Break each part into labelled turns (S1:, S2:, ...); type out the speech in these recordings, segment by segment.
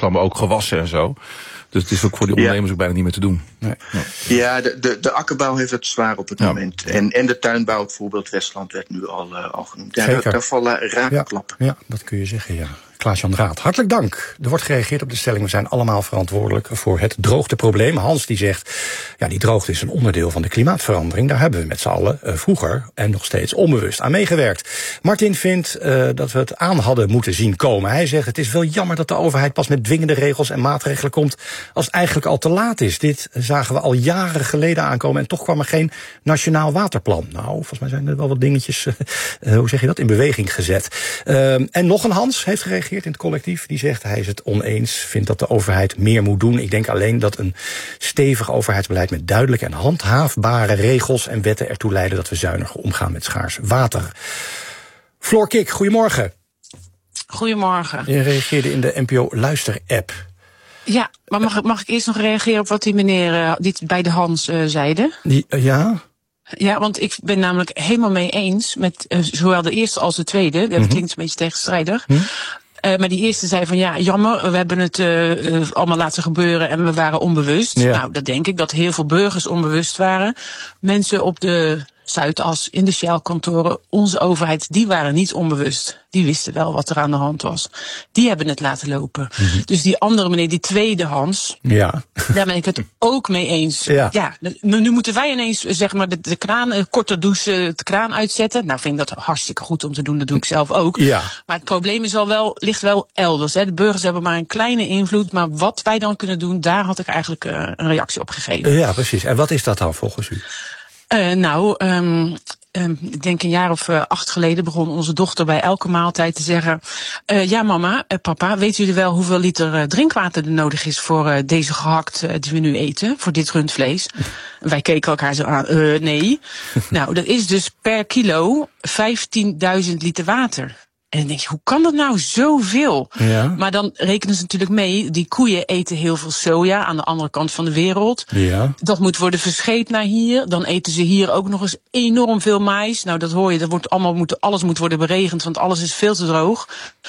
S1: grasland, maar ook gewassen en zo. Dus het is ook voor die ondernemers ook bijna niet meer te doen.
S2: Nee. Ja, de akkerbouw heeft het zwaar op het moment. En de tuinbouw, het voorbeeld Westland werd nu al genoemd. Ja, daar vallen raakklappen.
S3: Ja, dat kun je zeggen, ja. Klaas-Jan Raad, hartelijk dank. Er wordt gereageerd op de stelling, we zijn allemaal verantwoordelijk voor het droogteprobleem. Hans die zegt, ja, die droogte is een onderdeel van de klimaatverandering. Daar hebben we met z'n allen vroeger en nog steeds onbewust aan meegewerkt. Martin vindt dat we het aan hadden moeten zien komen. Hij zegt, het is wel jammer dat de overheid pas met dwingende regels en maatregelen komt als het eigenlijk al te laat is. Dit zagen we al jaren geleden aankomen en toch kwam er geen nationaal waterplan. Nou, volgens mij zijn er wel wat dingetjes, hoe zeg je dat, in beweging gezet. En nog een Hans heeft gereageerd in het collectief. Die zegt, hij is het oneens, vindt dat de overheid meer moet doen. Ik denk alleen dat een stevig overheidsbeleid met duidelijke en handhaafbare regels en wetten ertoe leiden dat we zuiniger omgaan met schaars water. Floor Kik, goedemorgen.
S4: Goedemorgen.
S3: Je reageerde in de NPO Luister-app.
S4: Ja, maar mag ik eerst nog reageren op wat die meneer die bij de Hans zeide?
S3: Ja?
S4: Ja, want ik ben namelijk helemaal mee eens met zowel de eerste als de tweede. Dat klinkt een beetje tegenstrijdig. Maar die eerste zei van ja, jammer, we hebben het allemaal laten gebeuren en we waren onbewust. Ja. Nou, dat denk ik, dat heel veel burgers onbewust waren. Mensen op de Zuidas, in de Shell-kantoren, onze overheid, die waren niet onbewust. Die wisten wel wat er aan de hand was. Die hebben het laten lopen. Dus die andere meneer, die tweede Hans, daar ben ik het ook mee eens. Ja, nu moeten wij ineens zeg maar de kraan, korte douche, de kraan uitzetten. Nou, vind ik dat hartstikke goed om te doen, dat doe ik zelf ook. Ja. Maar het probleem is ligt wel elders. Hè. De burgers hebben maar een kleine invloed, maar wat wij dan kunnen doen, daar had ik eigenlijk een reactie op gegeven.
S3: Ja, precies. En wat is dat dan volgens u?
S4: Ik denk een jaar of 8 geleden begon onze dochter bij elke maaltijd te zeggen, ja mama, papa, weten jullie wel hoeveel liter drinkwater er nodig is voor deze gehakt die we nu eten, voor dit rundvlees? Wij keken elkaar zo aan, nee. Nou, dat is dus per kilo 15.000 liter water. En dan denk je, hoe kan dat nou zoveel? Ja. Maar dan rekenen ze natuurlijk mee, die koeien eten heel veel soja aan de andere kant van de wereld. Ja. Dat moet worden verscheept naar hier. Dan eten ze hier ook nog eens enorm veel mais. Nou, dat hoor je, alles moet worden beregend, want alles is veel te droog.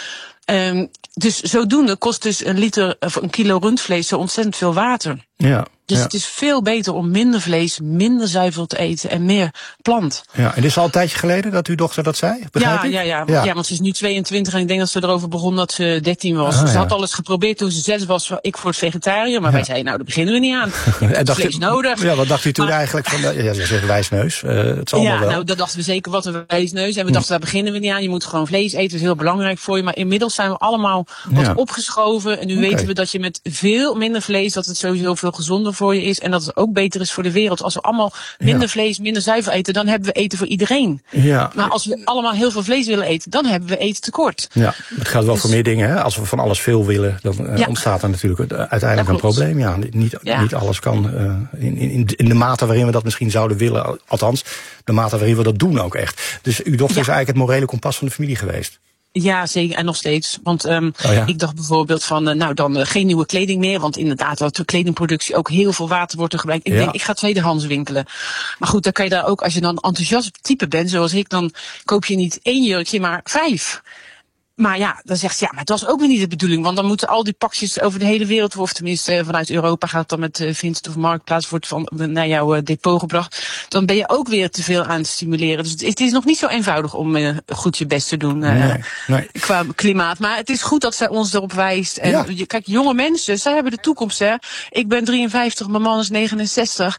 S4: Dus zodoende kost dus een kilo rundvlees zo ontzettend veel water. Ja. Dus het is veel beter om minder vlees, minder zuivel te eten en meer plant.
S3: Ja, en dit is al een tijdje geleden dat uw dochter dat zei?
S4: Ja, want ze is nu 22 en ik denk dat ze erover begon dat ze 13 was. Ze had alles geprobeerd toen ze 6 was, ik voor het vegetariër. Maar wij zeiden, nou, daar beginnen we niet aan. Vlees nodig.
S3: Ja, wat dacht u toen eigenlijk van, ze zegt wijsneus. Het zal wel.
S4: Nou, dat dachten we zeker, wat een wijsneus. En we dachten, daar beginnen we niet aan. Je moet gewoon vlees eten, dat is heel belangrijk voor je. Maar inmiddels zijn we allemaal wat opgeschoven. En nu weten we dat je met veel minder vlees, dat het sowieso veel gezonder voor je is en dat het ook beter is voor de wereld. Als we allemaal minder vlees, minder zuivel eten, dan hebben we eten voor iedereen. Ja. Maar als we allemaal heel veel vlees willen eten, dan hebben we eten tekort. Ja,
S3: het gaat wel voor meer dingen. Hè? Als we van alles veel willen, dan ontstaat er natuurlijk uiteindelijk een probleem. Ja, niet alles kan in de mate waarin we dat misschien zouden willen. Althans, de mate waarin we dat doen ook echt. Dus uw dochter is eigenlijk het morele kompas van de familie geweest.
S4: Ja, zeker. En nog steeds. Want ik dacht bijvoorbeeld van, dan geen nieuwe kleding meer. Want inderdaad, dat de kledingproductie ook heel veel water wordt er gebruikt. Ik denk, ik ga tweedehands winkelen. Maar goed, dan kan je daar ook, als je dan enthousiast type bent, zoals ik, dan koop je niet 1 jurkje, maar 5. Maar ja, dan zegt ze, maar dat was ook weer niet de bedoeling. Want dan moeten al die pakjes over de hele wereld, of tenminste vanuit Europa gaat het dan met Vinted of Marktplaats, wordt naar jouw depot gebracht. Dan ben je ook weer te veel aan het stimuleren. Dus het is nog niet zo eenvoudig om goed je best te doen qua klimaat. Maar het is goed dat zij ons erop wijst. En kijk, jonge mensen, zij hebben de toekomst. Hè. Ik ben 53, mijn man is 69.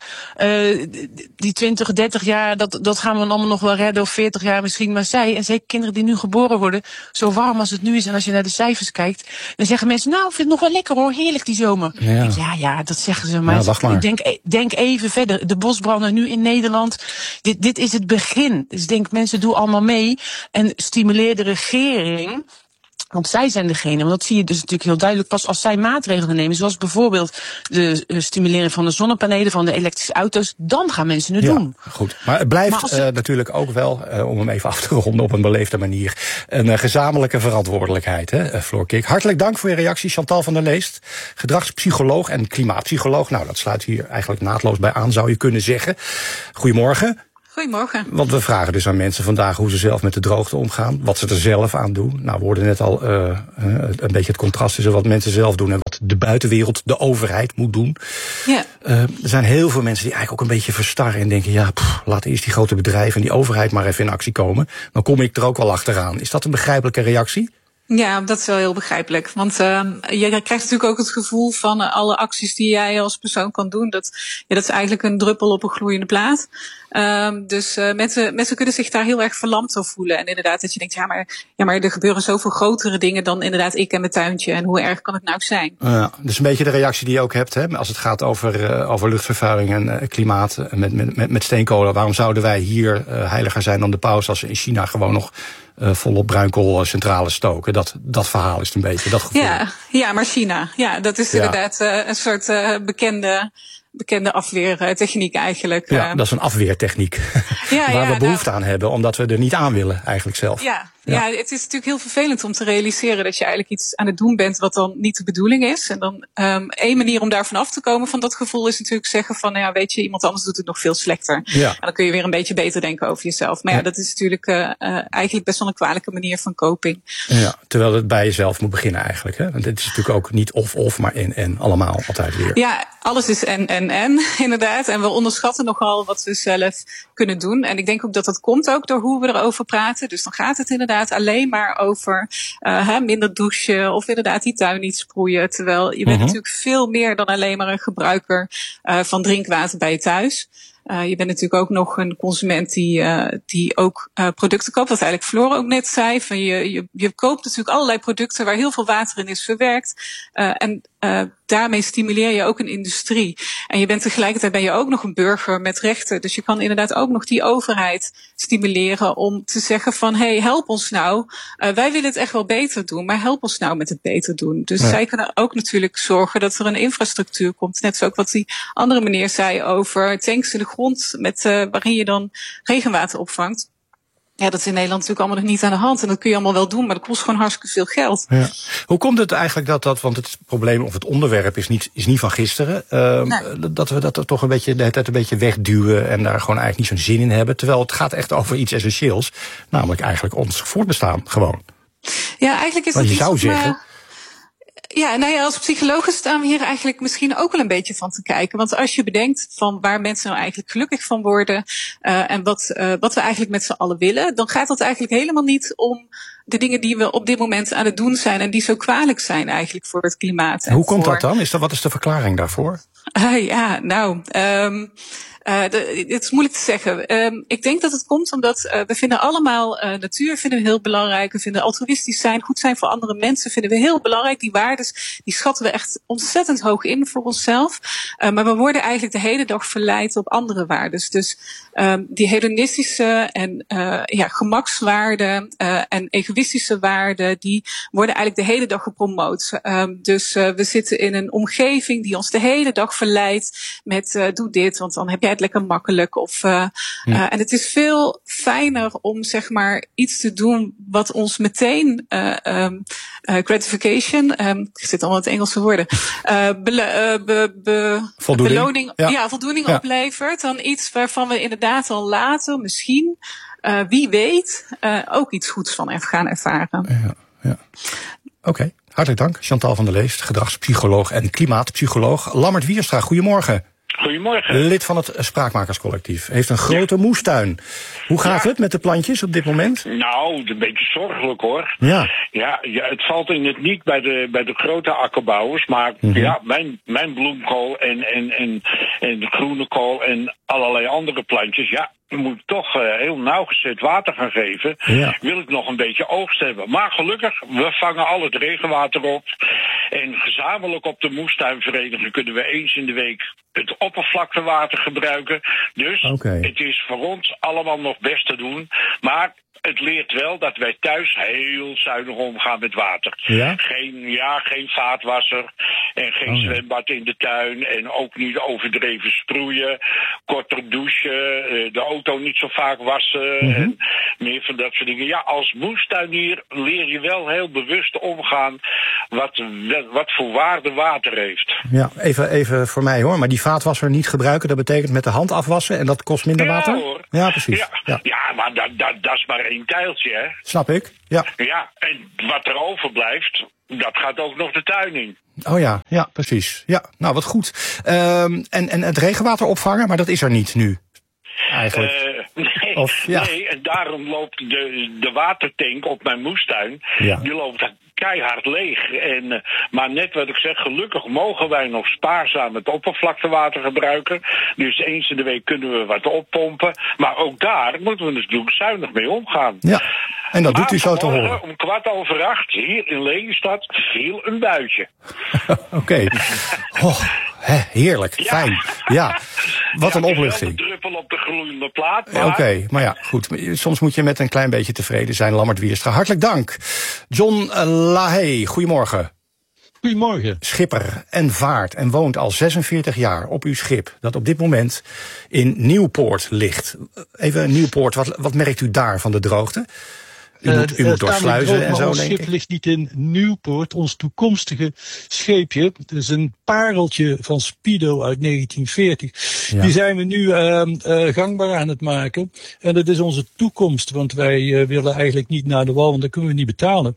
S4: Die 20, 30 jaar, dat gaan we allemaal nog wel redden. Of 40 jaar misschien. Maar zij, en zeker kinderen die nu geboren worden, zo warm als het nu is en als je naar de cijfers kijkt, dan zeggen mensen, nou, ik vind het nog wel lekker hoor, heerlijk die zomer. Ja, dat zeggen ze. Maar, denk even verder. De bosbranden nu in Nederland, dit is het begin. Dus ik denk, mensen, doen allemaal mee en stimuleer de regering. Want zij zijn degene, want dat zie je dus natuurlijk heel duidelijk pas als zij maatregelen nemen. Zoals bijvoorbeeld de stimulering van de zonnepanelen, van de elektrische auto's. Dan gaan mensen het doen.
S3: Goed, maar het blijft natuurlijk ook wel, om hem even af te ronden op een beleefde manier, een gezamenlijke verantwoordelijkheid. Hè, Floor Kik. Hartelijk dank voor je reactie, Chantal van der Leest. Gedragspsycholoog en klimaatpsycholoog. Nou, dat sluit hier eigenlijk naadloos bij aan, zou je kunnen zeggen. Goedemorgen.
S5: Goedemorgen.
S3: Want we vragen dus aan mensen vandaag hoe ze zelf met de droogte omgaan. Wat ze er zelf aan doen. Nou, we hoorden net al een beetje het contrast tussen wat mensen zelf doen en wat de buitenwereld, de overheid, moet doen.
S5: Ja.
S3: Er zijn heel veel mensen die eigenlijk ook een beetje verstarren en denken, laat eerst die grote bedrijven en die overheid maar even in actie komen. Dan kom ik er ook wel achteraan. Is dat een begrijpelijke reactie?
S5: Ja, dat is wel heel begrijpelijk. Want je krijgt natuurlijk ook het gevoel van alle acties die jij als persoon kan doen. Dat is eigenlijk een druppel op een gloeiende plaat. Dus mensen kunnen zich daar heel erg verlamd door voelen. En inderdaad dat je denkt, ja, maar er gebeuren zoveel grotere dingen dan inderdaad ik en mijn tuintje. En hoe erg kan het nou zijn?
S3: Dus een beetje de reactie die je ook hebt, hè, als het gaat over luchtvervuiling en klimaat met steenkolen. Waarom zouden wij hier heiliger zijn dan de paus als ze in China gewoon nog volop bruinkoolcentrales stoken? Dat verhaal is het een beetje, dat gevoel.
S5: Ja, maar China, dat is inderdaad een soort bekende afweertechniek eigenlijk.
S3: Ja, dat is een afweertechniek. Waar we behoefte aan hebben, omdat we er niet aan willen eigenlijk zelf.
S5: Ja, het is natuurlijk heel vervelend om te realiseren dat je eigenlijk iets aan het doen bent wat dan niet de bedoeling is. En dan één manier om daarvan af te komen van dat gevoel is natuurlijk zeggen van, weet je, iemand anders doet het nog veel slechter. Ja. En dan kun je weer een beetje beter denken over jezelf. Maar dat is natuurlijk eigenlijk best wel een kwalijke manier van coping. Ja,
S3: terwijl het bij jezelf moet beginnen eigenlijk. Hè? Want het is natuurlijk ook niet of, maar en allemaal altijd weer.
S5: Ja, alles is en, inderdaad. En we onderschatten nogal wat we zelf kunnen doen. En ik denk ook dat dat komt ook door hoe we erover praten. Dus dan gaat het inderdaad alleen maar over minder douchen of inderdaad die tuin niet sproeien. Terwijl je bent natuurlijk veel meer dan alleen maar een gebruiker van drinkwater bij je thuis. Je bent natuurlijk ook nog een consument die ook producten koopt. Wat eigenlijk Floor ook net zei. Van je koopt natuurlijk allerlei producten waar heel veel water in is verwerkt. En daarmee stimuleer je ook een industrie. En je bent tegelijkertijd ook nog een burger met rechten. Dus je kan inderdaad ook nog die overheid stimuleren om te zeggen van, hey, help ons nou. Wij willen het echt wel beter doen, maar help ons nou met het beter doen. Dus zij kunnen ook natuurlijk zorgen dat er een infrastructuur komt. Net zoals wat die andere meneer zei over tanks in de grond waarin je dan regenwater opvangt. Ja, dat is in Nederland natuurlijk allemaal nog niet aan de hand. En dat kun je allemaal wel doen, maar dat kost gewoon hartstikke veel geld. Ja.
S3: Hoe komt het eigenlijk want het probleem of het onderwerp is niet van gisteren. Dat we dat er toch een beetje de hele tijd een beetje wegduwen en daar gewoon eigenlijk niet zo'n zin in hebben. Terwijl het gaat echt over iets essentieels. Namelijk eigenlijk ons voortbestaan gewoon.
S5: Ja, eigenlijk is
S3: dat
S5: iets.
S3: Je zou zeggen.
S5: Ja, als psychologen staan we hier eigenlijk misschien ook wel een beetje van te kijken. Want als je bedenkt van waar mensen nou eigenlijk gelukkig van worden en wat we eigenlijk met z'n allen willen, dan gaat het eigenlijk helemaal niet om de dingen die we op dit moment aan het doen zijn en die zo kwalijk zijn eigenlijk voor het klimaat.
S3: Hoe komt dat dan? Wat is de verklaring daarvoor?
S5: Het is moeilijk te zeggen. Ik denk dat het komt omdat we vinden allemaal natuur vinden we heel belangrijk. We vinden altruïstisch zijn, goed zijn voor andere mensen vinden we heel belangrijk. Die waardes die schatten we echt ontzettend hoog in voor onszelf. Maar we worden eigenlijk de hele dag verleid op andere waardes. Dus die hedonistische en gemakswaarden en egoïstische waarden, die worden eigenlijk de hele dag gepromoot. Dus we zitten in een omgeving die ons de hele dag verleidt met doe dit, want dan heb jij het lekker makkelijk. En het is veel fijner om zeg maar iets te doen wat ons meteen gratification, ik zit allemaal het Engelse woorden, voldoening oplevert dan iets waarvan we inderdaad al later misschien, wie weet, ook iets goeds van gaan ervaren.
S3: Ja. Oké. Hartelijk dank. Chantal van der Leest, gedragspsycholoog en klimaatpsycholoog. Lammert Wierstra, goedemorgen.
S6: Goedemorgen.
S3: Lid van het Spraakmakerscollectief. Heeft een grote moestuin. Hoe gaat het met de plantjes op dit moment?
S6: Nou, een beetje zorgelijk hoor.
S3: Ja,
S6: het valt in het niet bij de grote akkerbouwers. Maar mijn bloemkool en de groene kool en allerlei andere plantjes, je moet toch heel nauwgezet water gaan geven. Ja. Wil ik nog een beetje oogst hebben. Maar gelukkig, we vangen al het regenwater op. En gezamenlijk op de moestuinvereniging kunnen we eens in de week het oppervlaktewater gebruiken. Dus Het is voor ons allemaal nog best te doen. Maar het leert wel dat wij thuis heel zuinig omgaan met water.
S3: Ja?
S6: Geen vaatwasser. En geen zwembad in de tuin. En ook niet overdreven sproeien. Korter douchen. De auto niet zo vaak wassen. En meer van dat soort dingen. Ja, als moestuinier leer je wel heel bewust omgaan wat voor waarde water heeft.
S3: Ja, even voor mij hoor. Maar die vaatwasser niet gebruiken, dat betekent met de hand afwassen en dat kost minder water?
S6: Hoor.
S3: Ja, precies.
S6: Ja, maar dat is maar één tijltje, hè.
S3: Snap ik, ja.
S6: Ja, en wat er overblijft, dat gaat ook nog de tuin in.
S3: Oh ja, precies. Ja, nou wat goed. En het regenwater opvangen, maar dat is er niet nu. Eigenlijk.
S6: Nee, en daarom loopt de watertank op mijn moestuin, die loopt keihard leeg. Maar net wat ik zeg, gelukkig mogen wij nog spaarzaam het oppervlaktewater gebruiken. Dus eens in de week kunnen we wat oppompen. Maar ook daar moeten we natuurlijk zuinig mee omgaan. Ja,
S3: en dat doet u zo te horen.
S6: Om 7:15 hier in Lelystad viel een buitje.
S3: Oké. Heerlijk, fijn. Ja, wat een opluchting.
S6: Een druppel op de gloeiende plaat.
S3: Oké, maar ja, goed. Soms moet je met een klein beetje tevreden zijn. Lammert Wierstra, hartelijk dank. John Lahey, goedemorgen.
S7: Goedemorgen.
S3: Schipper en vaart en woont al 46 jaar op uw schip, dat op dit moment in Nieuwpoort ligt. Even Nieuwpoort, wat merkt u daar van de droogte? U moet door sluizen en zo,
S7: ons schip ligt niet in Nieuwpoort. Ons toekomstige scheepje, het is een pareltje van Speedo uit 1940. Ja. Die zijn we nu gangbaar aan het maken. En dat is onze toekomst, want wij willen eigenlijk niet naar de wal, want dat kunnen we niet betalen.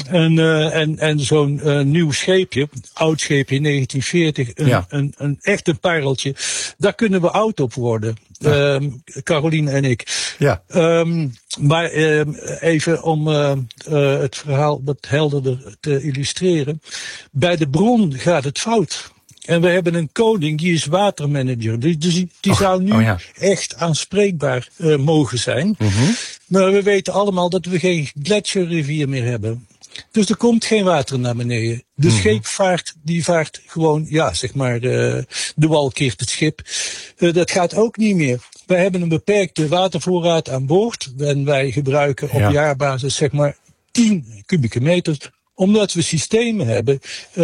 S7: En zo'n nieuw scheepje, oud scheepje in 1940, een echt een pareltje, daar kunnen we oud op worden. Caroline en ik. Ja. Maar even om het verhaal wat helderder te illustreren. Bij de bron gaat het fout. En we hebben een koning, die is watermanager. Dus die zou nu echt aanspreekbaar mogen zijn. Maar we weten allemaal dat we geen gletsjerrivier meer hebben. Dus er komt geen water naar beneden. De scheepvaart, die vaart gewoon, zeg maar, de wal keert het schip. Dat gaat ook niet meer. Wij hebben een beperkte watervoorraad aan boord. En wij gebruiken op jaarbasis, zeg maar, 10 kubieke meters. Omdat we systemen hebben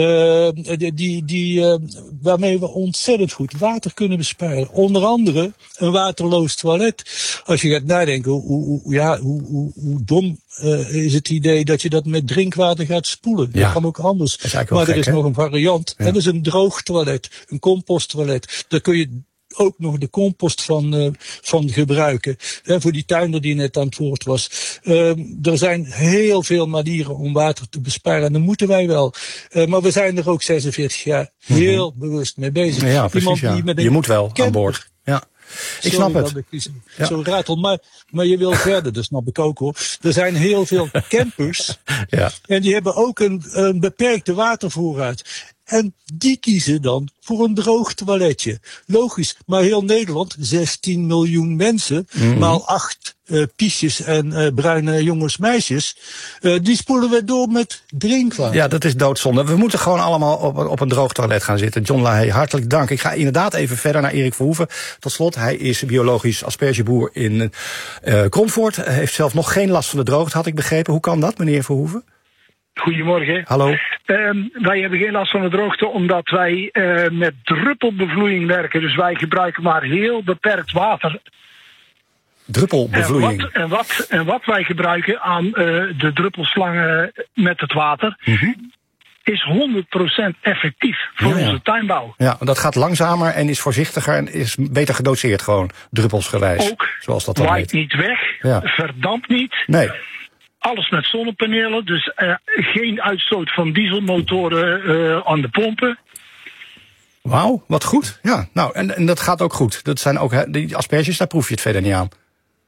S7: waarmee we ontzettend goed water kunnen besparen. Onder andere een waterloos toilet. Als je gaat nadenken, hoe dom is het idee dat je dat met drinkwater gaat spoelen. Dat kan ook anders. Maar er is nog een variant. En dat is een droog toilet, een composttoilet. Daar kun je ook nog de compost van gebruiken. Voor die tuinder die net aan het woord was. Er zijn heel veel manieren om water te besparen. En dat moeten wij wel. Maar we zijn er ook 46 jaar heel bewust mee bezig.
S3: Ja, precies, je moet wel aan boord. Ja. Ik snap het.
S7: Zo ratel, maar je wil verder, dat snap ik ook hoor. Er zijn heel veel campers. En die hebben ook een beperkte watervoorraad. En die kiezen dan voor een droog toiletje. Logisch, maar heel Nederland, 16 miljoen mensen, maal 8 piesjes en bruine jongens, meisjes, die spoelen we door met drinkwater.
S3: Ja, dat is doodzonde. We moeten gewoon allemaal op een droog toilet gaan zitten. John Lahey, hartelijk dank. Ik ga inderdaad even verder naar Erik Verhoeven. Tot slot, hij is biologisch aspergeboer in Kromvoort. Hij heeft zelf nog geen last van de droogte, had ik begrepen. Hoe kan dat, meneer Verhoeven?
S8: Goedemorgen.
S3: Hallo.
S8: Wij hebben geen last van de droogte omdat wij met druppelbevloeiing werken. Dus wij gebruiken maar heel beperkt water.
S3: Druppelbevloeiing.
S8: En wat wij gebruiken aan de druppelslangen met het water is 100% effectief voor onze tuinbouw.
S3: Ja, dat gaat langzamer en is voorzichtiger en is beter gedoseerd gewoon, druppelsgewijs.
S8: Ook,
S3: zoals dat dan
S8: waait niet weg, verdampt niet.
S3: Nee.
S8: Alles met zonnepanelen, dus geen uitstoot van dieselmotoren aan de pompen.
S3: Wauw, wat goed. Ja, nou, en dat gaat ook goed. Dat zijn ook die asperges, daar proef je het verder niet aan.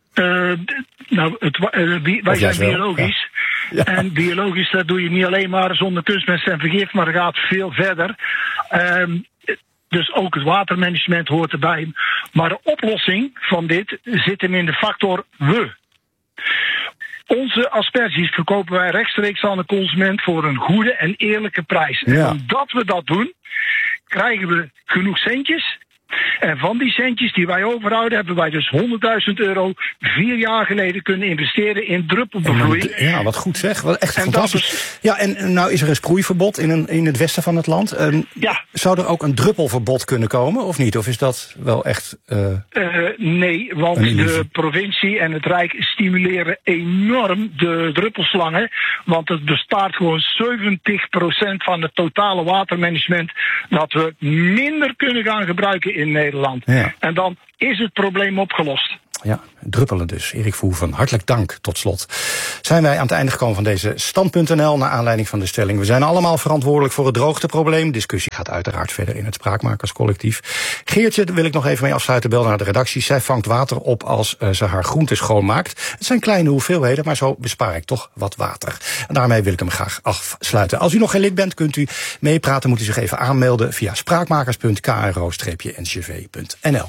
S8: Wij zijn biologisch. Ja. En biologisch, dat doe je niet alleen maar zonder kunstmest en vergif, maar dat gaat veel verder. Dus ook het watermanagement hoort erbij. Maar de oplossing van dit zit hem in de factor we. Onze asperges verkopen wij rechtstreeks aan de consument voor een goede en eerlijke prijs. En omdat we dat doen, krijgen we genoeg centjes En van die centjes die wij overhouden, hebben wij dus €100.000 4 jaar geleden kunnen investeren in druppelbevloeiing.
S3: Ja, wat goed zeg. Wat echt fantastisch. Ja, en nou is er een sproeiverbod in het westen van het land. Zou er ook een druppelverbod kunnen komen, of niet? Of is dat wel echt...
S8: Nee, want de provincie en het Rijk stimuleren enorm de druppelslangen. Want het bestaat gewoon 70% van het totale watermanagement dat we minder kunnen gaan gebruiken in Nederland. Ja. En dan is het probleem opgelost.
S3: Ja, druppelen dus. Erik Verhoeven, hartelijk dank. Tot slot zijn wij aan het einde gekomen van deze Stand.nl... naar aanleiding van de stelling: we zijn allemaal verantwoordelijk voor het droogteprobleem. De discussie gaat uiteraard verder in het Spraakmakerscollectief. Geertje, daar wil ik nog even mee afsluiten. Bel naar de redactie. Zij vangt water op als ze haar groenten schoonmaakt. Het zijn kleine hoeveelheden, maar zo bespaar ik toch wat water. En daarmee wil ik hem graag afsluiten. Als u nog geen lid bent, kunt u meepraten. Moet u zich even aanmelden via spraakmakers.kro-ncv.nl.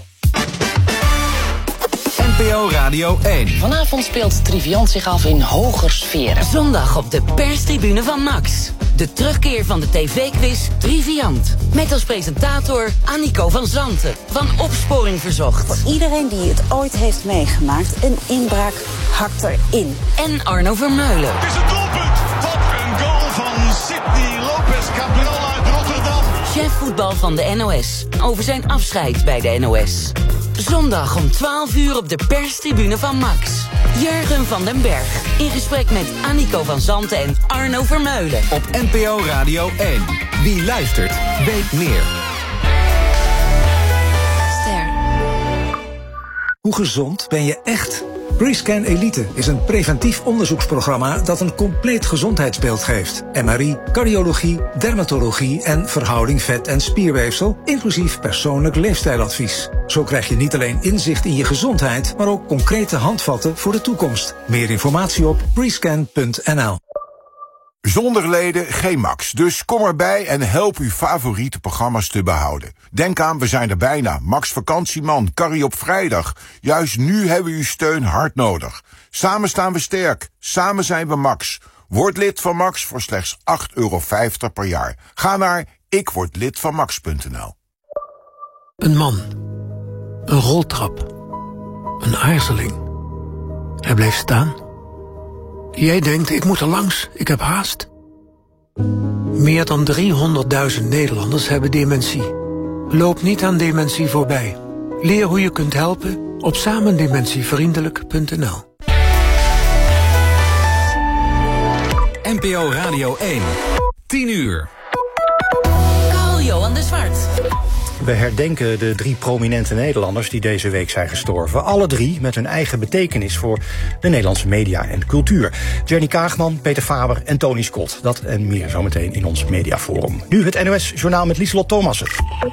S9: NPO Radio 1.
S10: Vanavond speelt Triviant zich af in hoger sferen.
S11: Zondag op de perstribune van Max. De terugkeer van de tv-quiz Triviant. Met als presentator Annico van Zanten van Opsporing Verzocht.
S12: Voor iedereen die het ooit heeft meegemaakt, een inbraak hakt erin.
S11: En Arno Vermeulen.
S13: Het is een doelpunt. Wat een goal van Sidney Lopez Cabral uit Rotterdam.
S11: Chef voetbal van de NOS. Over zijn afscheid bij de NOS. Zondag om 12 uur op de perstribune van Max. Jurgen van den Berg. In gesprek met Annico van Zanten en Arno Vermeulen.
S9: Op NPO Radio 1. Wie luistert, weet meer.
S12: Ster.
S14: Hoe gezond ben je echt? Rescan Elite is een preventief onderzoeksprogramma dat een compleet gezondheidsbeeld geeft. MRI, cardiologie, dermatologie en verhouding vet- en spierweefsel, inclusief persoonlijk leefstijladvies. Zo krijg je niet alleen inzicht in je gezondheid, maar ook concrete handvatten voor de toekomst. Meer informatie op rescan.nl.
S15: Zonder leden geen Max, dus kom erbij en help uw favoriete programma's te behouden. Denk aan, we zijn er bijna. Max Vakantieman, Carrie op vrijdag. Juist nu hebben we uw steun hard nodig. Samen staan we sterk, samen zijn we Max. Word lid van Max voor slechts €8,50 per jaar. Ga naar ikwordlidvanmax.nl.
S16: Een man. Een roltrap. Een aarzeling. Hij bleef staan. Jij denkt, ik moet er langs, ik heb haast. Meer dan 300.000 Nederlanders hebben dementie. Loop niet aan dementie voorbij. Leer hoe je kunt helpen op samendementievriendelijk.nl.
S9: NPO Radio 1. 10 uur.
S11: Carl-Johan de Zwart.
S3: We herdenken de 3 prominente Nederlanders die deze week zijn gestorven. Alle 3 met hun eigen betekenis voor de Nederlandse media en cultuur. Jenny Kaagman, Peter Faber en Tony Scott. Dat en meer zometeen in ons mediaforum. Nu het NOS-journaal met Lieselot Thomassen.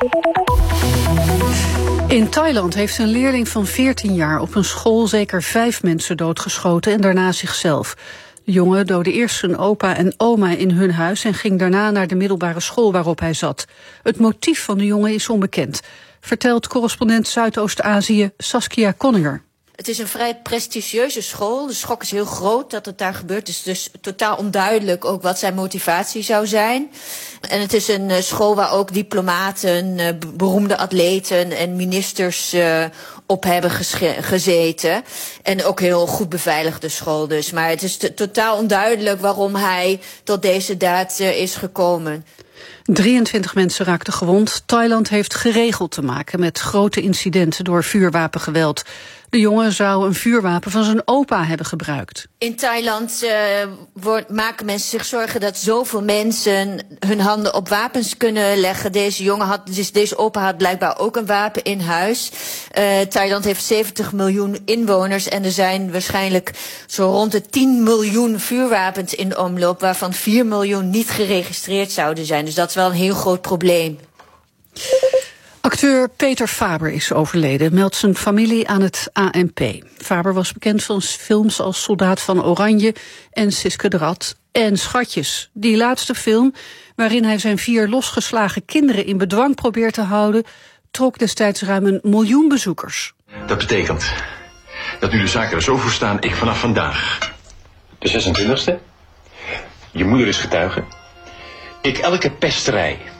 S17: In Thailand heeft een leerling van 14 jaar op een school zeker 5 mensen doodgeschoten en daarna zichzelf. De jongen doodde eerst zijn opa en oma in hun huis en ging daarna naar de middelbare school waarop hij zat. Het motief van de jongen is onbekend, vertelt correspondent Zuidoost-Azië Saskia Konninger.
S18: Het is een vrij prestigieuze school. De schok is heel groot dat het daar gebeurt. Het is dus totaal onduidelijk ook wat zijn motivatie zou zijn. En het is een school waar ook diplomaten, beroemde atleten en ministers op hebben gezeten. En ook heel goed beveiligde school dus. Maar het is totaal onduidelijk waarom hij tot deze daad is gekomen.
S17: 23 mensen raakten gewond. Thailand heeft geregeld te maken met grote incidenten door vuurwapengeweld. De jongen zou een vuurwapen van zijn opa hebben gebruikt.
S18: In Thailand maken mensen zich zorgen dat zoveel mensen hun handen op wapens kunnen leggen. Deze opa had blijkbaar ook een wapen in huis. Thailand heeft 70 miljoen inwoners en er zijn waarschijnlijk zo rond de 10 miljoen vuurwapens in omloop, waarvan 4 miljoen niet geregistreerd zouden zijn. Dus dat is wel een heel groot probleem.
S17: Acteur Peter Faber is overleden, meldt zijn familie aan het ANP. Faber was bekend van films als Soldaat van Oranje en Siske de Rat en Schatjes. Die laatste film, waarin hij zijn 4 losgeslagen kinderen in bedwang probeert te houden, trok destijds ruim 1 miljoen bezoekers.
S19: Dat betekent dat nu de zaken er zo voor staan, ik vanaf vandaag, de 26e, je moeder is getuige, ik elke pesterij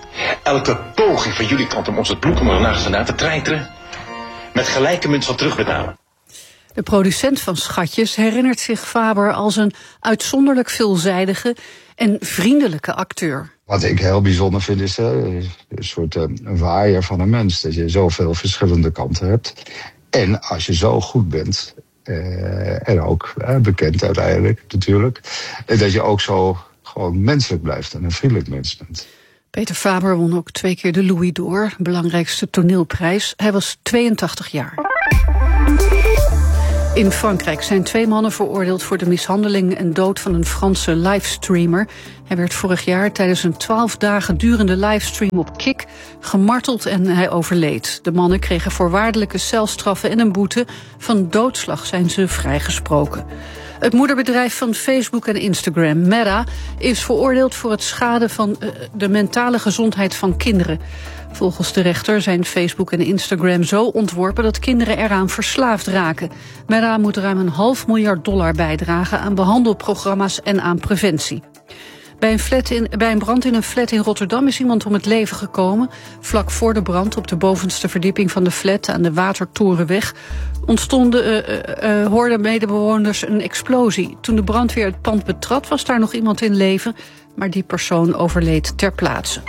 S19: Elke poging van jullie kant om ons het bloed onder de nagels vandaan te treiteren, met gelijke munt zal terugbetalen.
S17: De producent van Schatjes herinnert zich Faber als een uitzonderlijk veelzijdige en vriendelijke acteur.
S20: Wat ik heel bijzonder vind is een soort waaier van een mens. Dat je zoveel verschillende kanten hebt. En als je zo goed bent, en ook bekend uiteindelijk natuurlijk, dat je ook zo gewoon menselijk blijft en een vriendelijk mens bent.
S17: Peter Faber won ook 2 keer de Louis d'Or, belangrijkste toneelprijs. Hij was 82 jaar. In Frankrijk zijn 2 mannen veroordeeld voor de mishandeling en dood van een Franse livestreamer. Hij werd vorig jaar tijdens een 12 dagen durende livestream op Kik gemarteld en hij overleed. De mannen kregen voorwaardelijke celstraffen en een boete. Van doodslag zijn ze vrijgesproken. Het moederbedrijf van Facebook en Instagram, Meta, is veroordeeld voor het schaden van de mentale gezondheid van kinderen. Volgens de rechter zijn Facebook en Instagram zo ontworpen dat kinderen eraan verslaafd raken. Meta moet ruim $500 miljoen bijdragen aan behandelprogramma's en aan preventie. Bij een brand in een flat in Rotterdam is iemand om het leven gekomen. Vlak voor de brand op de bovenste verdieping van de flat aan de Watertorenweg hoorden medebewoners een explosie. Toen de brandweer het pand betrad was daar nog iemand in leven, maar die persoon overleed ter plaatse.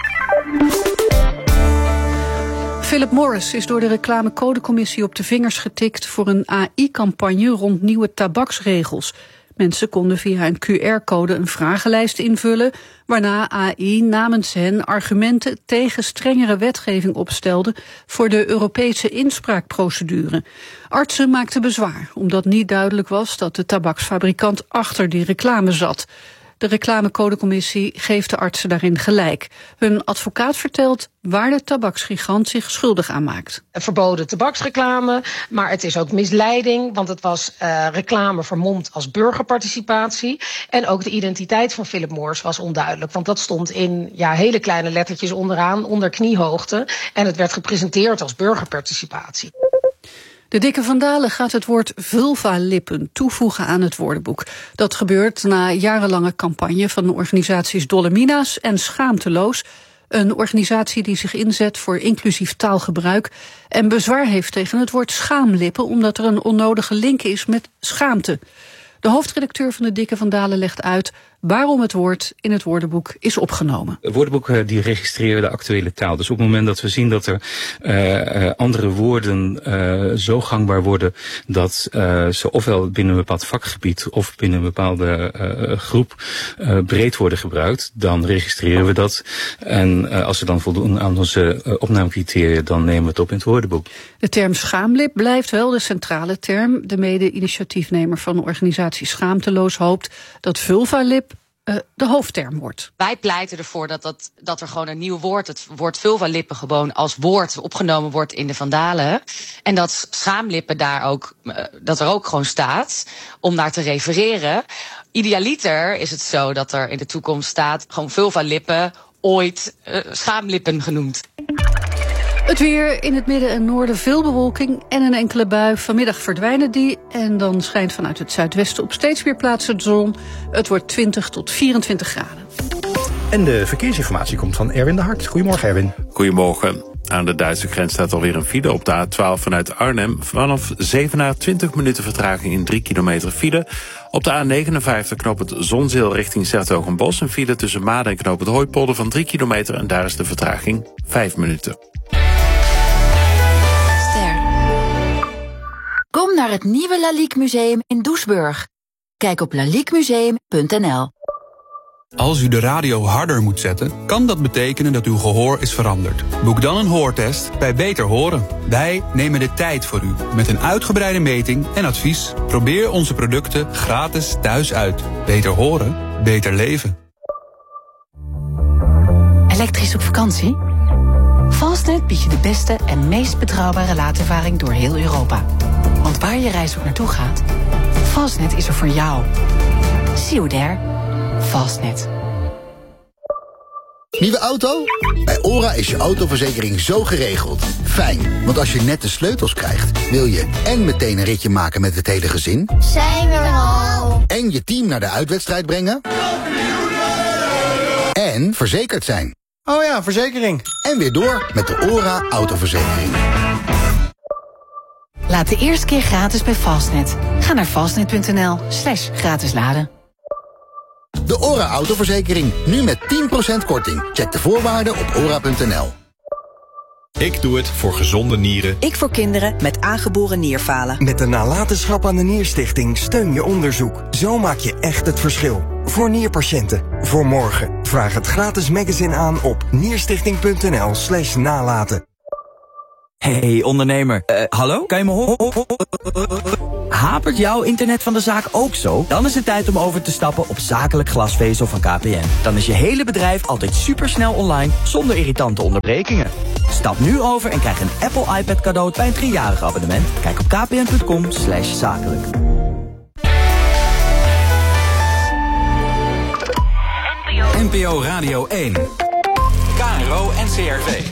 S17: Philip Morris is door de reclamecodecommissie op de vingers getikt voor een AI-campagne rond nieuwe tabaksregels. Mensen konden via een QR-code een vragenlijst invullen, waarna AI namens hen argumenten tegen strengere wetgeving opstelde voor de Europese inspraakprocedure. Artsen maakten bezwaar, omdat niet duidelijk was dat de tabaksfabrikant achter die reclame zat. De reclamecodecommissie geeft de artsen daarin gelijk. Hun advocaat vertelt waar de tabaksgigant zich schuldig aan maakt.
S21: Verboden tabaksreclame, maar het is ook misleiding, want het was reclame vermomd als burgerparticipatie. En ook de identiteit van Philip Morris was onduidelijk, want dat stond in hele kleine lettertjes onderaan, onder kniehoogte. En het werd gepresenteerd als burgerparticipatie.
S17: De Dikke Van Dalen gaat het woord vulvalippen toevoegen aan het woordenboek. Dat gebeurt na jarenlange campagne van de organisaties Dolomina's en Schaamteloos. Een organisatie die zich inzet voor inclusief taalgebruik en bezwaar heeft tegen het woord schaamlippen, omdat er een onnodige link is met schaamte. De hoofdredacteur van de Dikke Van Dalen legt uit waarom het woord in het woordenboek is opgenomen.
S22: Het woordenboek die registreren de actuele taal. Dus op het moment dat we zien dat er andere woorden zo gangbaar worden dat ze ofwel binnen een bepaald vakgebied of binnen een bepaalde groep breed worden gebruikt, dan registreren we dat. En als ze dan voldoen aan onze opnamecriteria, dan nemen we het op in het woordenboek.
S17: De term schaamlip blijft wel de centrale term. De mede-initiatiefnemer van de organisatie Schaamteloos hoopt dat vulvalip de hoofdterm wordt.
S23: Wij pleiten ervoor dat er gewoon een nieuw woord, het woord vulvalippen, gewoon als woord opgenomen wordt in de Van Dalen. En dat schaamlippen dat er ook gewoon staat om naar te refereren. Idealiter is het zo dat er in de toekomst staat gewoon vulvalippen, ooit schaamlippen genoemd.
S17: Het weer, in het midden en noorden veel bewolking en een enkele bui. Vanmiddag verdwijnen die en dan schijnt vanuit het zuidwesten op steeds meer plaatsen de zon. Het wordt 20 tot 24 graden.
S3: En de verkeersinformatie komt van Erwin de Hart. Goedemorgen, Erwin.
S1: Goedemorgen. Aan de Duitse grens staat alweer een file op de A12 vanuit Arnhem. Vanaf Zevenaar 20 minuten vertraging in 3 kilometer file. Op de A59 knooppunt Zonzeel richting 's-Hertogenbosch. Een file tussen Maden en knooppunt Hooipolder van 3 kilometer. En daar is de vertraging 5 minuten.
S24: Kom naar het nieuwe Lalique Museum in Doesburg. Kijk op laliquemuseum.nl.
S25: Als u de radio harder moet zetten, kan dat betekenen dat uw gehoor is veranderd. Boek dan een hoortest bij Beter Horen. Wij nemen de tijd voor u met een uitgebreide meting en advies. Probeer onze producten gratis thuis uit. Beter horen, beter leven.
S26: Elektrisch op vakantie? Fastnet biedt je de beste en meest betrouwbare laadervaring door heel Europa. Want waar je reis ook naartoe gaat, Fastnet is er voor jou. See you there. Fastnet.
S27: Nieuwe auto? Bij OHRA is je autoverzekering zo geregeld. Fijn, want als je net de sleutels krijgt, wil je en meteen een ritje maken met het hele gezin.
S28: Zijn we er al?
S27: En je team naar de uitwedstrijd brengen. En verzekerd zijn. Oh ja, verzekering. En weer door met de ORA autoverzekering.
S26: Laat de eerste keer gratis bij Fastnet. Ga naar fastnet.nl/gratis laden.
S27: De ORA autoverzekering. Nu met 10% korting. Check de voorwaarden op ora.nl.
S2: Ik doe het voor gezonde nieren.
S4: Ik voor kinderen met aangeboren nierfalen.
S5: Met de nalatenschap aan de Nierstichting steun je onderzoek. Zo maak je echt het verschil. Voor nierpatiënten. Voor morgen. Vraag het gratis magazine aan op nierstichting.nl/nalaten.
S6: Hey ondernemer, hallo? Kan je me horen? Hapert jouw internet van de zaak ook zo? Dan is het tijd om over te stappen op zakelijk glasvezel van KPN. Dan is je hele bedrijf altijd supersnel online, zonder irritante onderbrekingen. Stap nu over en krijg een Apple iPad cadeau bij een 3-jarig abonnement. Kijk op kpn.com/zakelijk.
S9: NPO Radio 1. KRO NCRV.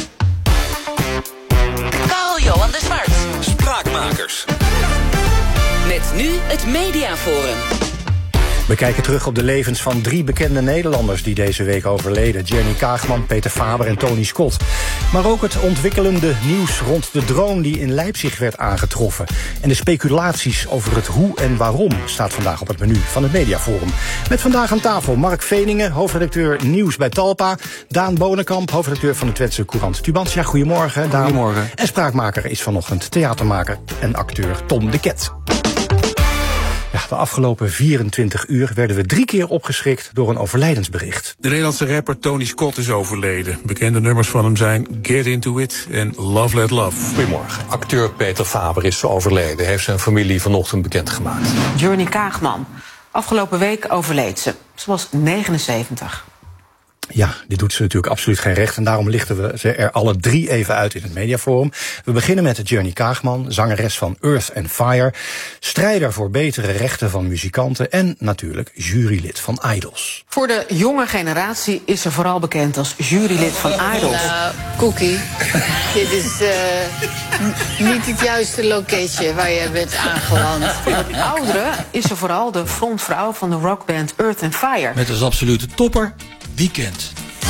S11: Carl-Johan de Zwart.
S9: Spraakmakers.
S11: Met nu het Mediaforum.
S3: We kijken terug op de levens van 3 bekende Nederlanders die deze week overleden. Jenny Kaagman, Peter Faber en Tony Scott. Maar ook het ontwikkelende nieuws rond de drone die in Leipzig werd aangetroffen. En de speculaties over het hoe en waarom staat vandaag op het menu van het Mediaforum. Met vandaag aan tafel Mark Veningen, hoofdredacteur nieuws bij Talpa. Daan Bonenkamp, hoofdredacteur van de Twentse Courant Tubantia. Goedemorgen, Daan.
S7: Goedemorgen.
S3: En spraakmaker is vanochtend theatermaker en acteur Tom de Ket. Ja, de afgelopen 24 uur werden we 3 keer opgeschrikt door een overlijdensbericht.
S8: De Nederlandse rapper Tony Scott is overleden. Bekende nummers van hem zijn Get Into It en Love Let Love.
S10: Goedemorgen. Acteur Peter Faber is overleden. Heeft zijn familie vanochtend bekendgemaakt.
S13: Jenny Kaagman. Afgelopen week overleed ze. Ze was 79.
S3: Ja, dit doet ze natuurlijk absoluut geen recht. En daarom lichten we ze er alle 3 even uit in het Mediaforum. We beginnen met Jenny Kaagman, zangeres van Earth and Fire. Strijder voor betere rechten van muzikanten. En natuurlijk jurylid van Idols.
S13: Voor de jonge generatie is ze vooral bekend als jurylid van Idols.
S29: Cookie, dit is niet het juiste location waar je bent aangeland.
S13: Voor de ouderen is ze vooral de frontvrouw van de rockband Earth and Fire.
S10: Met als absolute topper Weekend.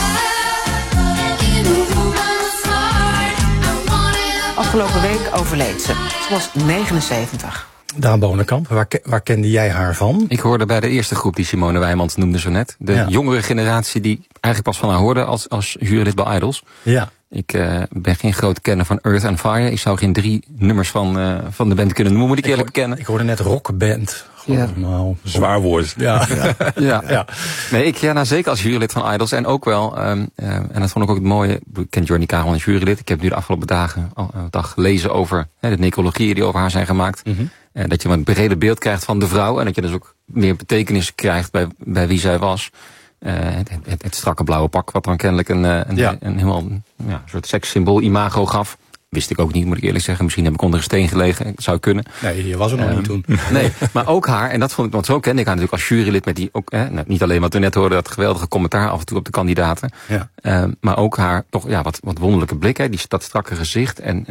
S13: Afgelopen week overleed ze. Ze was 79.
S3: Daan Bonenkamp, waar kende jij haar van?
S6: Ik hoorde bij de eerste groep die Simone Wijmans noemde zo net. De jongere generatie die eigenlijk pas van haar hoorde als jurylid bij Idols.
S3: Ja.
S6: Ik ben geen groot kenner van Earth and Fire. Ik zou geen 3 nummers van de band kunnen noemen, moet ik eerlijk bekennen.
S3: Ik hoorde net rockband.
S6: Ja.
S3: Nou,
S10: zwaar woord.
S3: Ja.
S6: Ja. Nee, zeker als jurylid van Idols. En ook wel, en dat vond ik ook het mooie. Ik ken Jenny Kaagman als jurylid. Ik heb nu de afgelopen dag gelezen over de necrologieën die over haar zijn gemaakt. Mm-hmm. Dat je een breder beeld krijgt van de vrouw. En dat je dus ook meer betekenis krijgt bij wie zij was. Het strakke blauwe pak, wat dan kennelijk een helemaal soort sekssymbool imago gaf. Wist ik ook niet, moet ik eerlijk zeggen. Misschien heb ik onder een steen gelegen, zou kunnen.
S3: Nee, je was er nog niet toen.
S6: Nee, maar ook haar, en dat vond ik, want zo kende ik haar natuurlijk als jurylid met die ook, niet alleen wat we net hoorden, dat geweldige commentaar af en toe op de kandidaten. Ja. Maar ook haar toch wat wonderlijke blik, dat strakke gezicht en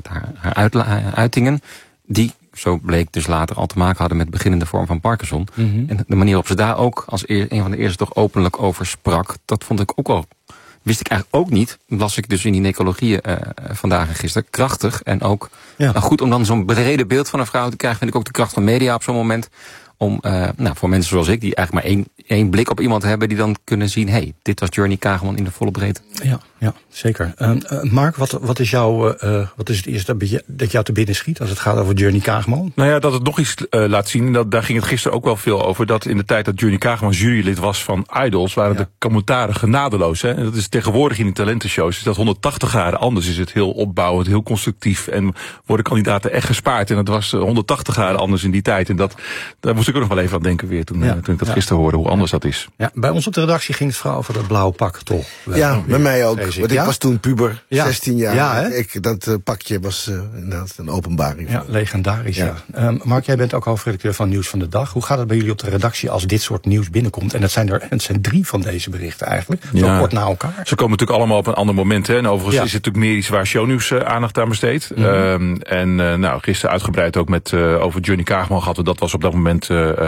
S6: haar uitingen, die, zo bleek dus later, al te maken hadden met beginnende vorm van Parkinson. Mm-hmm. En de manier waarop ze daar ook als een van de eerste toch openlijk over sprak, dat vond ik ook wel, wist ik eigenlijk ook niet, las ik dus in die necrologieën vandaag en gisteren, krachtig. En ook goed om dan zo'n brede beeld van een vrouw te krijgen, vind ik ook de kracht van media op zo'n moment. Om voor mensen zoals ik, die eigenlijk maar één blik op iemand hebben, die dan kunnen zien, hey, dit was Jenny Kaagman in de volle breedte.
S3: Ja, zeker. Mark, wat is het eerste dat jou te binnen schiet als het gaat over Jenny Kaagman?
S10: Nou ja, dat het nog iets laat zien, daar ging het gisteren ook wel veel over, dat in de tijd dat Jenny Kaagman jurylid was van Idols, waren de commentaren genadeloos. Hè? En dat is tegenwoordig in die talentenshows, is dat 180 graden anders, is het heel opbouwend, heel constructief en worden kandidaten echt gespaard. En dat was 180 graden anders in die tijd. En daar moest ik ook nog wel even aan denken weer toen ik dat gisteren hoorde, hoe anders dat is.
S3: Ja, bij ons op de redactie ging het vooral over dat blauwe pak, toch?
S30: Ja, bij mij ook.
S3: lees ik.
S7: Want ik was toen puber, 16 jaar.
S3: Ja,
S7: dat pakje was inderdaad een openbaring.
S3: Ja, legendarisch, ja. Mark, jij bent ook hoofdredacteur van Nieuws van de Dag. Hoe gaat het bij jullie op de redactie als dit soort nieuws binnenkomt? En het zijn 3 van deze berichten eigenlijk. Zo kort na elkaar.
S10: Ze komen natuurlijk allemaal op een ander moment. Hè. En overigens is het natuurlijk meer iets waar shownieuws aandacht aan besteedt. Gisteren uitgebreid ook met over Johnny Kaagman gehad. Dat was op dat moment...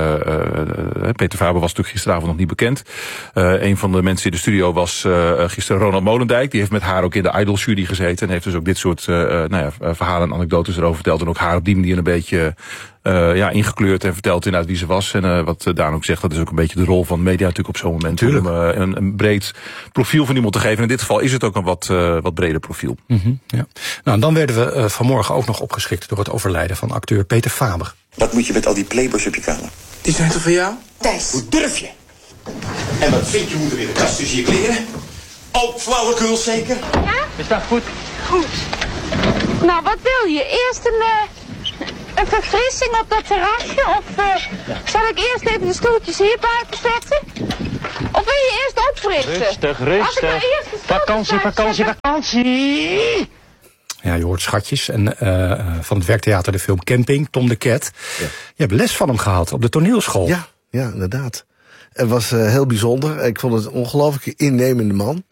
S10: Peter Faber was natuurlijk gisteravond nog niet bekend. Een van de mensen in de studio was gisteren Ronald Molendijk. Die heeft met haar ook in de Idol-jury gezeten. En heeft dus ook dit soort verhalen en anekdotes erover verteld. En ook haar op die manier een beetje ingekleurd en verteld inderdaad wie ze was. En wat Daan ook zegt, dat is ook een beetje de rol van media natuurlijk op zo'n moment. Om een breed profiel van iemand te geven. En in dit geval is het ook een wat breder profiel.
S3: Ja. Nou, en dan werden we vanmorgen ook nog opgeschrikt door het overlijden van acteur Peter Faber.
S12: Wat moet je met al die playboys op je kamer? Die zijn toch van jou?
S14: Thijs.
S12: Hoe durf je? En wat vind je moeder in de kast tussen je kleren? Oh, flauwekul zeker?
S14: Ja?
S12: Is dat goed?
S14: Goed. Nou, wat wil je? Eerst een verfrissing op dat terrasje? Of zal ik eerst even de stoeltjes hier buiten zetten? Of wil je eerst opfrissen?
S12: Rustig.
S14: Als ik nou eerst de
S12: vakantie!
S3: Ja, je hoort Schatjes en van het werktheater de film Camping, Tom de Cat. Ja. Je hebt les van hem gehad op de toneelschool.
S7: Ja, inderdaad. Het was heel bijzonder. Ik vond het een ongelooflijk innemende man.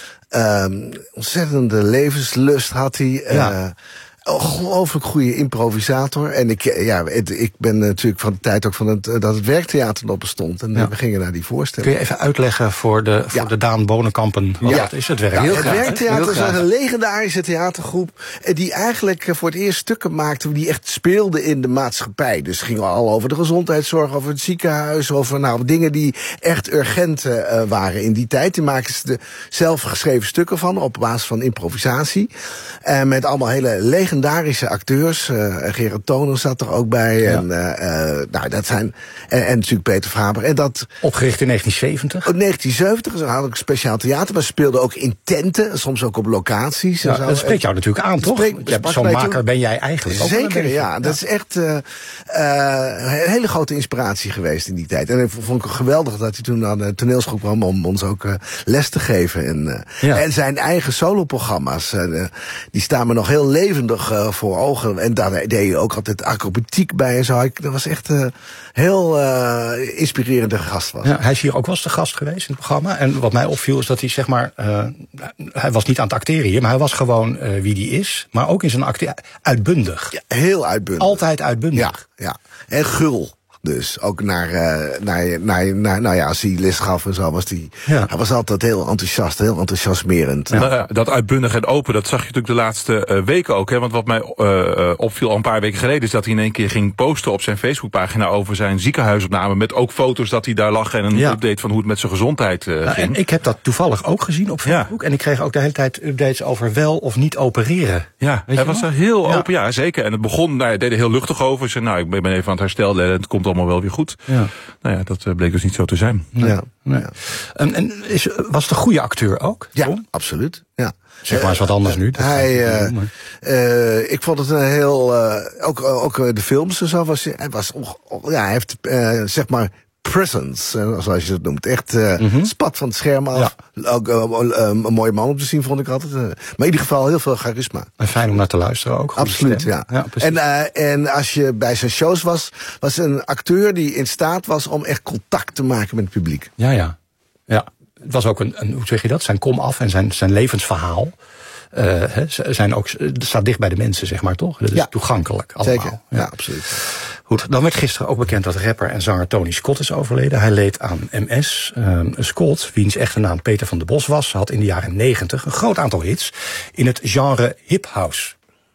S7: Ontzettende levenslust had hij. Ongelooflijk goede improvisator. En ik ben natuurlijk van de tijd ook dat het werktheater nog bestond. En we gingen naar die voorstelling.
S3: Kun je even uitleggen voor de Daan Bonenkampen wat is het werk?
S7: Het werktheater is een legendarische theatergroep die eigenlijk voor het eerst stukken maakte die echt speelden in de maatschappij. Dus het ging al over de gezondheidszorg, over het ziekenhuis, over dingen die echt urgent waren in die tijd. Die maken ze er zelf geschreven stukken van op basis van improvisatie. Met allemaal hele legendarische acteurs. Gerard Toner zat er ook bij. Ja. En natuurlijk Peter Faber. En dat
S3: opgericht in 1970?
S7: In 1970. Ze hadden ook speciaal theater. Maar ze speelden ook in tenten. Soms ook op locaties.
S3: Ja, dat spreekt jou natuurlijk aan, toch? Zo'n maker ben jij eigenlijk ook.
S7: Zeker, ja. Dat is echt een hele grote inspiratie geweest in die tijd. En ik vond het geweldig dat hij toen aan de toneelschool kwam om ons ook les te geven. En zijn eigen soloprogramma's. Die staan me nog heel levendig voor ogen. En daar deed je ook altijd acrobatiek bij en zo. Dat was echt heel inspirerende gast was.
S3: Ja, hij is hier ook wel eens de gast geweest in het programma. En wat mij opviel is dat hij zeg maar... hij was niet aan het acteren hier, maar hij was gewoon wie die is. Maar ook in zijn uitbundig.
S7: Ja, heel uitbundig.
S3: Altijd uitbundig.
S7: Ja. En gul. Dus ook als hij les gaf en zo was hij was altijd heel enthousiast, heel enthousiasmerend.
S10: Ja. Dat uitbundig en open, dat zag je natuurlijk de laatste weken ook. Hè? Want wat mij opviel al een paar weken geleden is dat hij in één keer ging posten op zijn Facebookpagina over zijn ziekenhuisopname. Met ook foto's dat hij daar lag en een update van hoe het met zijn gezondheid ging. En
S3: ik heb dat toevallig ook gezien op Facebook. En ik kreeg ook de hele tijd updates over wel of niet opereren.
S10: Ja, hij was er heel open, ja zeker. En het begon, hij deed er heel luchtig over. Zei, ik ben even aan het herstellen en het komt allemaal wel weer goed. Ja. Nou ja, dat bleek dus niet zo te zijn.
S3: Nee. Was het een goede acteur ook?
S7: Ja, absoluut. Ja.
S3: Zeg maar eens wat anders nu.
S7: Ik vond het een heel... ook de films en zo. Hij heeft zeg maar presence, zoals je het noemt. Echt spat van het scherm af. Ja. Ook een mooie man om te zien, vond ik altijd. Maar in ieder geval heel veel charisma.
S3: En fijn om naar te luisteren ook.
S7: Absoluut, ja. En als je bij zijn shows was een acteur die in staat was om echt contact te maken met het publiek.
S3: Ja. Het was ook hoe zeg je dat? Zijn komaf en zijn levensverhaal. Staat dicht bij de mensen, zeg maar, toch? Dat is toegankelijk allemaal.
S7: Zeker, ja, absoluut.
S3: Goed, dan werd gisteren ook bekend dat rapper en zanger Tony Scott is overleden. Hij leed aan MS. Scott, wiens echte naam Peter van der Bos was, had in de jaren 90 een groot aantal hits in het genre hip-house.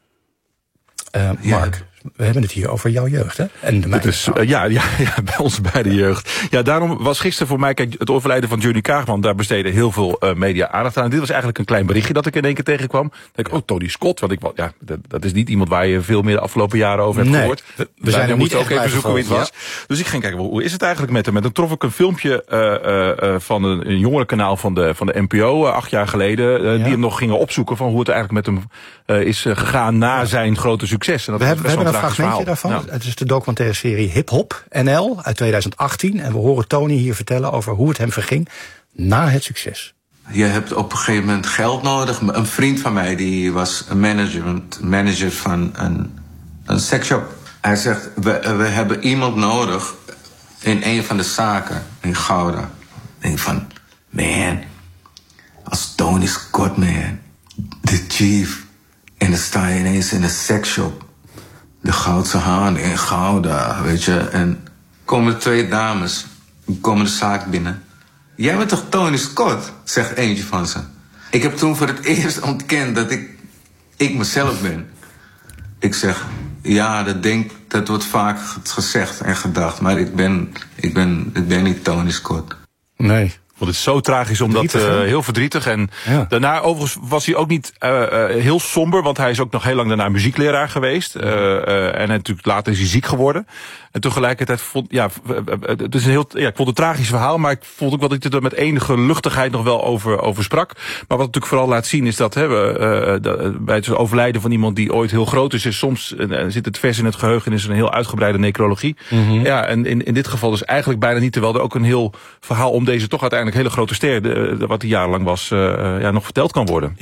S3: Mark, we hebben het hier over jouw jeugd, hè? En de mijne.
S10: Bij ons beide jeugd. Ja, daarom was gisteren voor mij, kijk, het overlijden van Johnny Kaagman, daar besteden heel veel media aandacht aan. Dit was eigenlijk een klein berichtje dat ik in één keer tegenkwam. Dan denk ik, Tony Scott, want dat is niet iemand waar je veel meer de afgelopen jaren over hebt gehoord.
S3: We zijn er
S10: moeten ook even zoeken wie het was. Dus ik ging kijken, hoe is het eigenlijk met hem? En dan trof ik een filmpje van een jongerenkanaal van de NPO 8 jaar geleden, die hem nog gingen opzoeken van hoe het eigenlijk met hem is gegaan na zijn grote succes. En dat
S3: we hebben een fragmentje daarvan. Ja. Het is de documentaire serie Hip Hop NL uit 2018. En we horen Tony hier vertellen over hoe het hem verging na het succes.
S15: je hebt op een gegeven moment geld nodig. Een vriend van mij die was een manager van een seksshop. Hij zegt, we hebben iemand nodig in een van de zaken in Gouda. Ik denk van, man, als Tony Scott, man, de chief. En dan sta je ineens in een seksshop. De Goudse Haan in Gouda, weet je. En komen 2 dames, komen de zaak binnen. Jij bent toch Tony Scott, zegt eentje van ze. Ik heb toen voor het eerst ontkend dat ik mezelf ben. Ik zeg, ja, dat wordt vaak gezegd en gedacht. Maar ik ben niet Tony Scott.
S3: Nee.
S10: Want het is zo tragisch, omdat heel verdrietig. En daarna overigens was hij ook niet heel somber, want hij is ook nog heel lang daarna muziekleraar geweest. En natuurlijk later is hij ziek geworden. En tegelijkertijd het is een heel, ik vond het een tragisch verhaal, maar ik vond ook wel dat hij er met enige luchtigheid nog wel over sprak. Maar wat het natuurlijk vooral laat zien is dat bij het overlijden van iemand die ooit heel groot is soms zit het vers in het geheugen en is er een heel uitgebreide necrologie. Mm-hmm. Ja, en in dit geval dus eigenlijk bijna niet, terwijl er ook een heel verhaal om deze toch uiteindelijk hele grote ster, wat hij jarenlang was, nog verteld kan worden.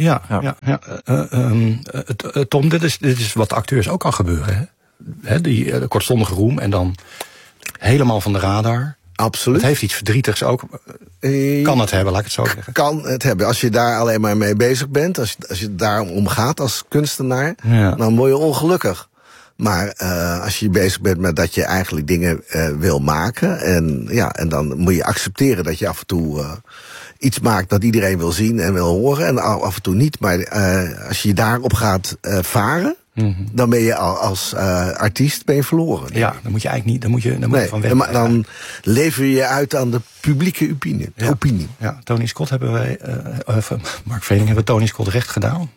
S3: Tom, dit is wat acteurs ook kan gebeuren, hè? Die kortstondige roem en dan helemaal van de radar.
S7: Absoluut.
S3: Het heeft iets verdrietigs ook. Kan het hebben, laat ik het zo zeggen.
S7: Kan het hebben. Als je daar alleen maar mee bezig bent, als je daarom gaat als kunstenaar, dan word je ongelukkig. Maar als je bezig bent met dat je eigenlijk dingen wil maken, en dan moet je accepteren dat je af en toe iets maakt dat iedereen wil zien en wil horen, en af en toe niet. Maar als je daarop gaat varen, dan ben je als artiest verloren.
S3: Ja, dan moet je eigenlijk niet, dan moet je van weg.
S7: Maar dan lever je uit aan de publieke opinie.
S3: Ja, Tony Scott hebben wij, Mark Vening, hebben Tony Scott recht gedaan?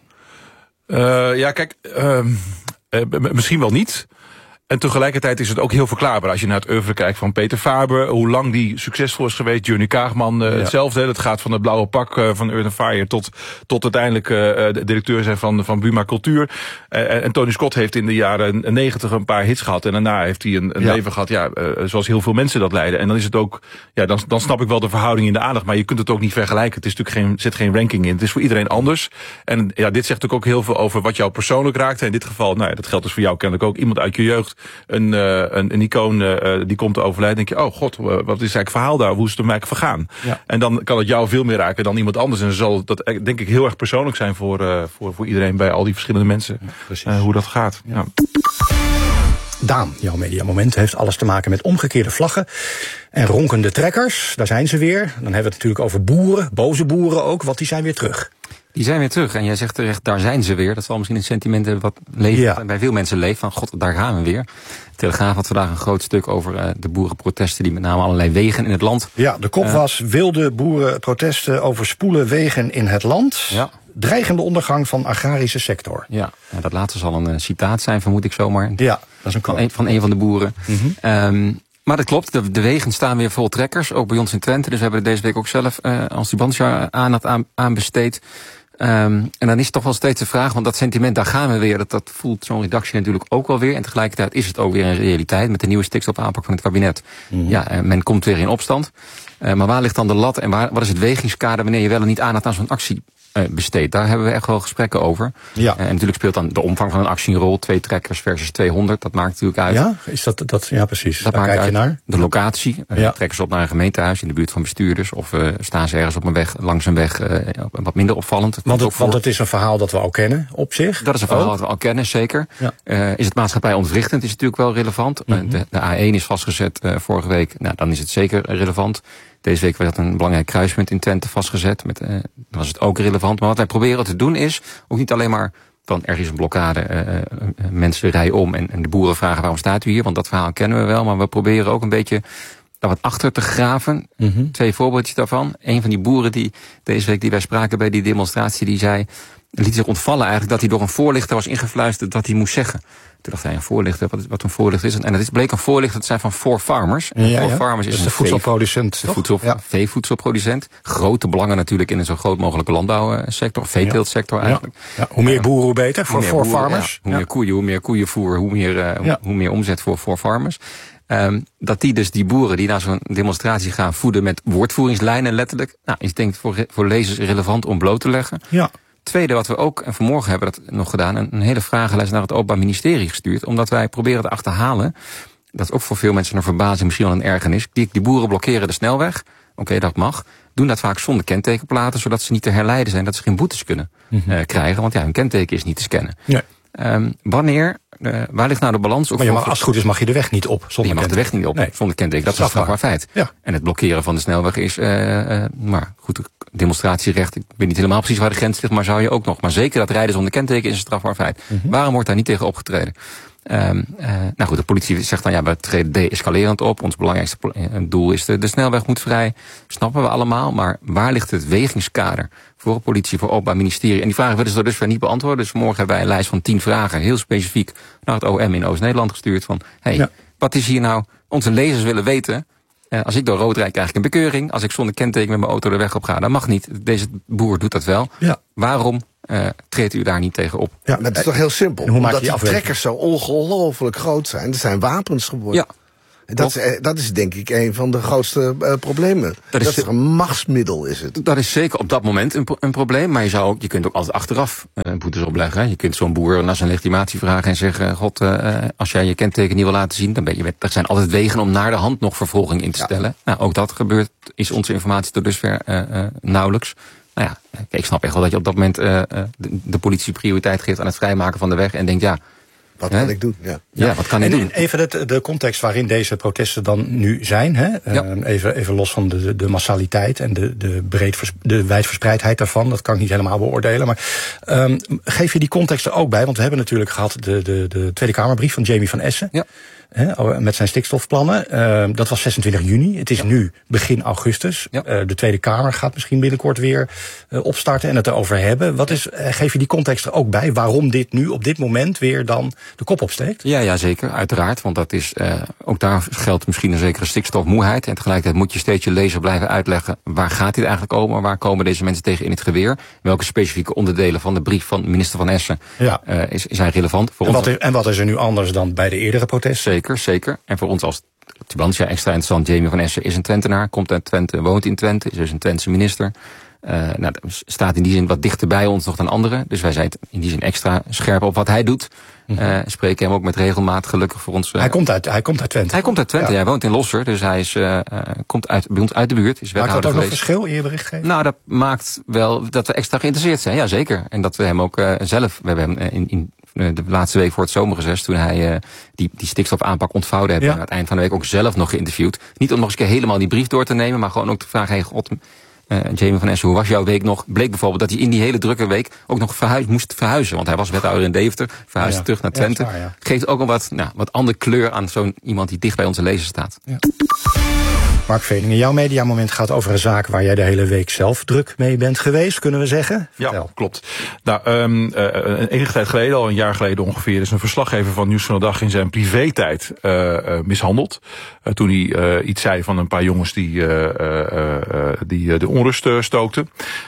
S10: Kijk, misschien wel niet. En tegelijkertijd is het ook heel verklaarbaar. Als je naar het oeuvre kijkt van Peter Faber, hoe lang die succesvol is geweest. Johnny Kaagman, hetzelfde. Dat gaat van het blauwe pak van Earth and Fire tot uiteindelijk de directeur zijn van Buma Cultuur. En Tony Scott heeft in de jaren 90 een paar hits gehad. En daarna heeft hij een leven gehad, zoals heel veel mensen dat leiden. En dan is het ook, dan snap ik wel de verhouding in de aandacht. Maar je kunt het ook niet vergelijken. Het is natuurlijk zit geen ranking in. Het is voor iedereen anders. En dit zegt natuurlijk ook heel veel over wat jou persoonlijk raakt. En in dit geval, dat geldt dus voor jou kennelijk ook. Iemand uit je jeugd. Een icoon die komt te overlijden, denk je, oh god, wat is eigenlijk het verhaal daar? Hoe is het er eigenlijk vergaan? Ja. En dan kan het jou veel meer raken dan iemand anders. En dan zal dat, denk ik, heel erg persoonlijk zijn voor iedereen bij al die verschillende mensen. Hoe dat gaat. Ja.
S3: Daan, jouw mediamoment heeft alles te maken met omgekeerde vlaggen en ronkende trekkers. Daar zijn ze weer. Dan hebben we het natuurlijk over boeren, boze boeren ook, want die zijn weer terug.
S6: Die zijn weer terug. En jij zegt terecht, daar zijn ze weer. Dat zal misschien een sentiment hebben wat bij veel mensen leeft. Van god, daar gaan we weer. De Telegraaf had vandaag een groot stuk over de boerenprotesten die met name allerlei wegen in het land.
S3: Ja, de kop was wilde boerenprotesten overspoelen wegen in het land. Ja. Dreigende ondergang van agrarische sector.
S6: Ja, dat laatste zal een citaat zijn, vermoed ik zomaar.
S3: Ja, dat is
S6: van een van de boeren. Mm-hmm. Maar dat klopt, de wegen staan weer vol trekkers. Ook bij ons in Twente. Dus we hebben er deze week ook zelf als die bandjaar aan besteed. En dan is het toch wel steeds de vraag, want dat sentiment, daar gaan we weer. Dat voelt zo'n redactie natuurlijk ook wel weer. En tegelijkertijd is het ook weer een realiteit met de nieuwe stikstofaanpak van het kabinet. Mm-hmm. Ja, men komt weer in opstand. Maar waar ligt dan de lat en wat is het wegingskader wanneer je wel en niet aandacht aan zo'n actie besteedt? Daar hebben we echt wel gesprekken over. Ja. En natuurlijk speelt dan de omvang van een actie een rol. 2 trekkers versus 200, dat maakt natuurlijk uit.
S3: Ja, is dat ja precies.
S6: Dat
S3: daar kijk je naar.
S6: De locatie. Trekken ze op naar een gemeentehuis in de buurt van bestuurders. Of staan ze ergens op een weg, langs een weg, wat minder opvallend.
S3: Want het is een verhaal dat we al kennen op zich.
S6: Dat is een verhaal dat we al kennen, zeker. Ja. Is het maatschappij ontwrichtend, is natuurlijk wel relevant. Mm-hmm. De A1 is vastgezet vorige week. Nou, dan is het zeker relevant. Deze week werd een belangrijk kruispunt in Twente vastgezet. Dan was het ook relevant. Maar wat wij proberen te doen is, ook niet alleen maar van er is een blokkade, mensen rijden om en de boeren vragen waarom staat u hier? Want dat verhaal kennen we wel. Maar we proberen ook een beetje daar wat achter te graven. Mm-hmm. 2 voorbeeldjes daarvan. Een van die boeren die deze week die wij spraken bij die demonstratie, die zei, liet zich ontvallen eigenlijk dat hij door een voorlichter was ingefluisterd dat hij moest zeggen. Toen dacht hij, een voorlichter, wat een voorlichter is. En dat bleek een voorlichter te zijn van 4Farmers.
S3: Ja,
S6: 4Farmers is
S3: de voedselproducent.
S6: Veevoedselproducent. Grote belangen natuurlijk in een zo groot mogelijke landbouwsector. Veeteeltsector eigenlijk.
S3: Ja. Hoe meer boeren, hoe beter voor 4Farmers.
S6: Hoe meer koeien, hoe meer koeienvoer, hoe meer omzet voor 4Farmers. Dat die boeren die naar zo'n demonstratie gaan voeden met woordvoeringslijnen letterlijk. Nou, is denk ik voor lezers relevant om bloot te leggen.
S3: Ja.
S6: Tweede, wat we ook, en vanmorgen hebben we dat nog gedaan, een hele vragenlijst naar het Openbaar Ministerie gestuurd. Omdat wij proberen te achterhalen, dat is ook voor veel mensen een verbazing, misschien wel een ergernis. Die boeren blokkeren de snelweg. Oké, dat mag. Doen dat vaak zonder kentekenplaten, zodat ze niet te herleiden zijn, dat ze geen boetes kunnen krijgen. Want hun kenteken is niet te scannen.
S3: Nee.
S6: Waar ligt nou de balans?
S3: Maar als het goed is mag je de weg niet op zonder
S6: kenteken. Je mag de weg niet op zonder kenteken. Dat is een strafbaar feit. Ja. En het blokkeren van de snelweg is, maar goed, demonstratierecht. Ik weet niet helemaal precies waar de grens ligt, maar zou je ook nog. Maar zeker dat rijden zonder kenteken is een strafbaar feit. Waarom wordt daar niet tegen opgetreden? Nou goed, de politie zegt dan, we treden de-escalerend op. Ons belangrijkste doel is de snelweg moet vrij. Snappen we allemaal, maar waar ligt het wegingskader voor de politie, voor het Openbaar Ministerie? En die vragen willen ze dus niet beantwoorden. Dus morgen hebben wij een lijst van 10 vragen, heel specifiek, naar het OM in Oost-Nederland gestuurd. Van, wat is hier nou? Onze lezers willen weten. Als ik door rood rijd, krijg ik een bekeuring. Als ik zonder kenteken met mijn auto de weg op ga, dat mag niet. Deze boer doet dat wel. Ja. Waarom treedt u daar niet tegen op?
S7: Ja, dat is toch heel simpel. Omdat die trekkers zo ongelooflijk groot zijn. Er zijn wapens geworden. Ja. Dat is denk ik een van de grootste problemen. Dat is een machtsmiddel, is het.
S6: Dat is zeker op dat moment een probleem. Maar je kunt ook altijd achteraf boetes opleggen. Je kunt zo'n boer naar zijn legitimatie vragen en zeggen, God, als jij je kenteken niet wil laten zien, dan er zijn altijd wegen om naar de hand nog vervolging in te stellen. Nou, ook dat gebeurt, is onze informatie tot dusver nauwelijks. Nou ja, ik snap echt wel dat je op dat moment de politie prioriteit geeft aan het vrijmaken van de weg en denkt,
S7: wat kan ik doen?
S6: Ja, wat kan ik doen?
S3: Even de context waarin deze protesten dan nu zijn. Hè? Even los van de massaliteit en de wijdverspreidheid daarvan. Dat kan ik niet helemaal beoordelen. Maar geef je die context er ook bij? Want we hebben natuurlijk gehad de Tweede Kamerbrief van Jamie van Essen. Ja. Met zijn stikstofplannen. Dat was 26 juni. Het is nu begin augustus. Ja. De Tweede Kamer gaat misschien binnenkort weer opstarten en het erover hebben. Geef je die context er ook bij? Waarom dit nu op dit moment weer dan de kop opsteekt?
S6: Ja, zeker. Uiteraard. Want dat is, ook daar geldt misschien een zekere stikstofmoeheid. En tegelijkertijd moet je steeds je lezer blijven uitleggen, waar gaat dit eigenlijk over? Waar komen deze mensen tegen in het geweer? Welke specifieke onderdelen van de brief van minister Van Essen zijn relevant voor ons?
S3: En wat is er nu anders dan bij de eerdere protesten?
S6: Zeker. En voor ons als Tubantia extra interessant. Jamie van Essen is een Twentenaar, komt uit Twente, woont in Twente, is dus een Twentse minister. Staat in die zin wat dichter bij ons nog dan anderen. Dus wij zijn in die zin extra scherp op wat hij doet. Spreken hem ook met regelmaat, gelukkig voor ons.
S3: Hij komt uit Twente.
S6: Hij komt uit Twente, hij woont in Losser. Dus hij komt bij ons uit de buurt. Is
S3: maakt dat ook nog verschil in je berichtgeving?
S6: Nou, dat maakt wel dat we extra geïnteresseerd zijn. Ja, zeker. En dat we hem ook zelf, we hebben hem in de laatste week voor het zomerreces, toen hij die stikstofaanpak ontvouwde, hebben we aan het eind van de week ook zelf nog geïnterviewd. Niet om nog eens een keer helemaal die brief door te nemen, maar gewoon ook te vragen, Jamie van Essen, hoe was jouw week nog? Bleek bijvoorbeeld dat hij in die hele drukke week ook nog moest verhuizen. Want hij was wethouder in Deventer, verhuisde terug naar Twente. Geeft ook een wat andere kleur aan zo'n iemand die dicht bij onze lezers staat. Ja.
S3: Mark Veningen, jouw mediamoment gaat over een zaak waar jij de hele week zelf druk mee bent geweest, kunnen we zeggen?
S10: Vertel. Ja, klopt. Nou, enige tijd geleden, al een jaar geleden ongeveer, is een verslaggever van Nieuws van de Dag in zijn privé-tijd mishandeld. Toen hij iets zei van een paar jongens die de onrust stookten.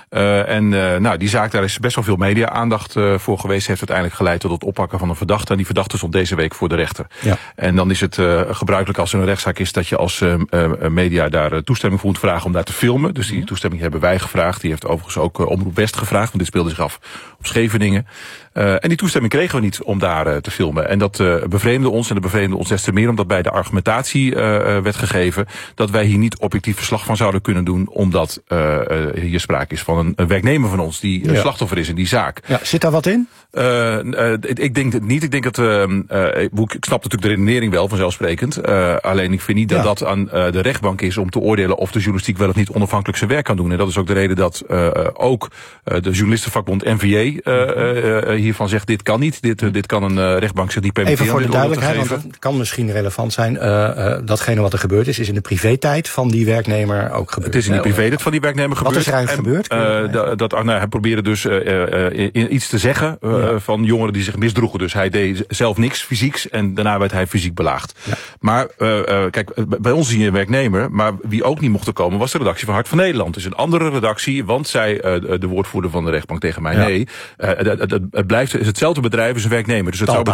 S10: Die zaak, daar is best wel veel media-aandacht voor geweest. Heeft uiteindelijk geleid tot het oppakken van een verdachte. En die verdachte stond deze week voor de rechter. Ja. En dan is het gebruikelijk als er een rechtszaak is dat je als media daar toestemming voor moet vragen om daar te filmen. Dus die toestemming hebben wij gevraagd. Die heeft overigens ook Omroep West gevraagd, want dit speelde zich af op Scheveningen. En die toestemming kregen we niet om daar te filmen. En dat bevreemde ons, en dat bevreemde ons des te meer omdat bij de argumentatie werd gegeven dat wij hier niet objectief verslag van zouden kunnen doen, omdat hier sprake is van een werknemer van ons die slachtoffer is in die zaak.
S3: Ja, zit daar wat in?
S10: Ik denk het niet. Ik denk dat ik snap natuurlijk de redenering wel, vanzelfsprekend. Alleen ik vind niet dat dat aan de rechtbank is om te oordelen of de journalistiek wel of niet onafhankelijk zijn werk kan doen. En dat is ook de reden dat ook de journalistenvakbond NVJ hiervan zegt, dit kan niet. Dit kan een rechtbank zich niet permitteren.
S3: Even voor de duidelijkheid, want dat kan misschien relevant zijn. Datgene wat er gebeurd is in de privé-tijd van die werknemer ook gebeurd.
S10: Het is in de privé-tijd van die werknemer gebeurd.
S3: Wat is er eigenlijk gebeurd?
S10: Hij probeerde dus iets te zeggen van jongeren die zich misdroegen. Dus hij deed zelf niks fysieks en daarna werd hij fysiek belaagd. Ja. Maar kijk, bij ons is hij een werknemer, maar wie ook niet mocht er komen was de redactie van Hart van Nederland. Dus een andere redactie, want zei de woordvoerder van de rechtbank tegen mij, nee, het blijft, is hetzelfde bedrijf als een werknemer. Dus het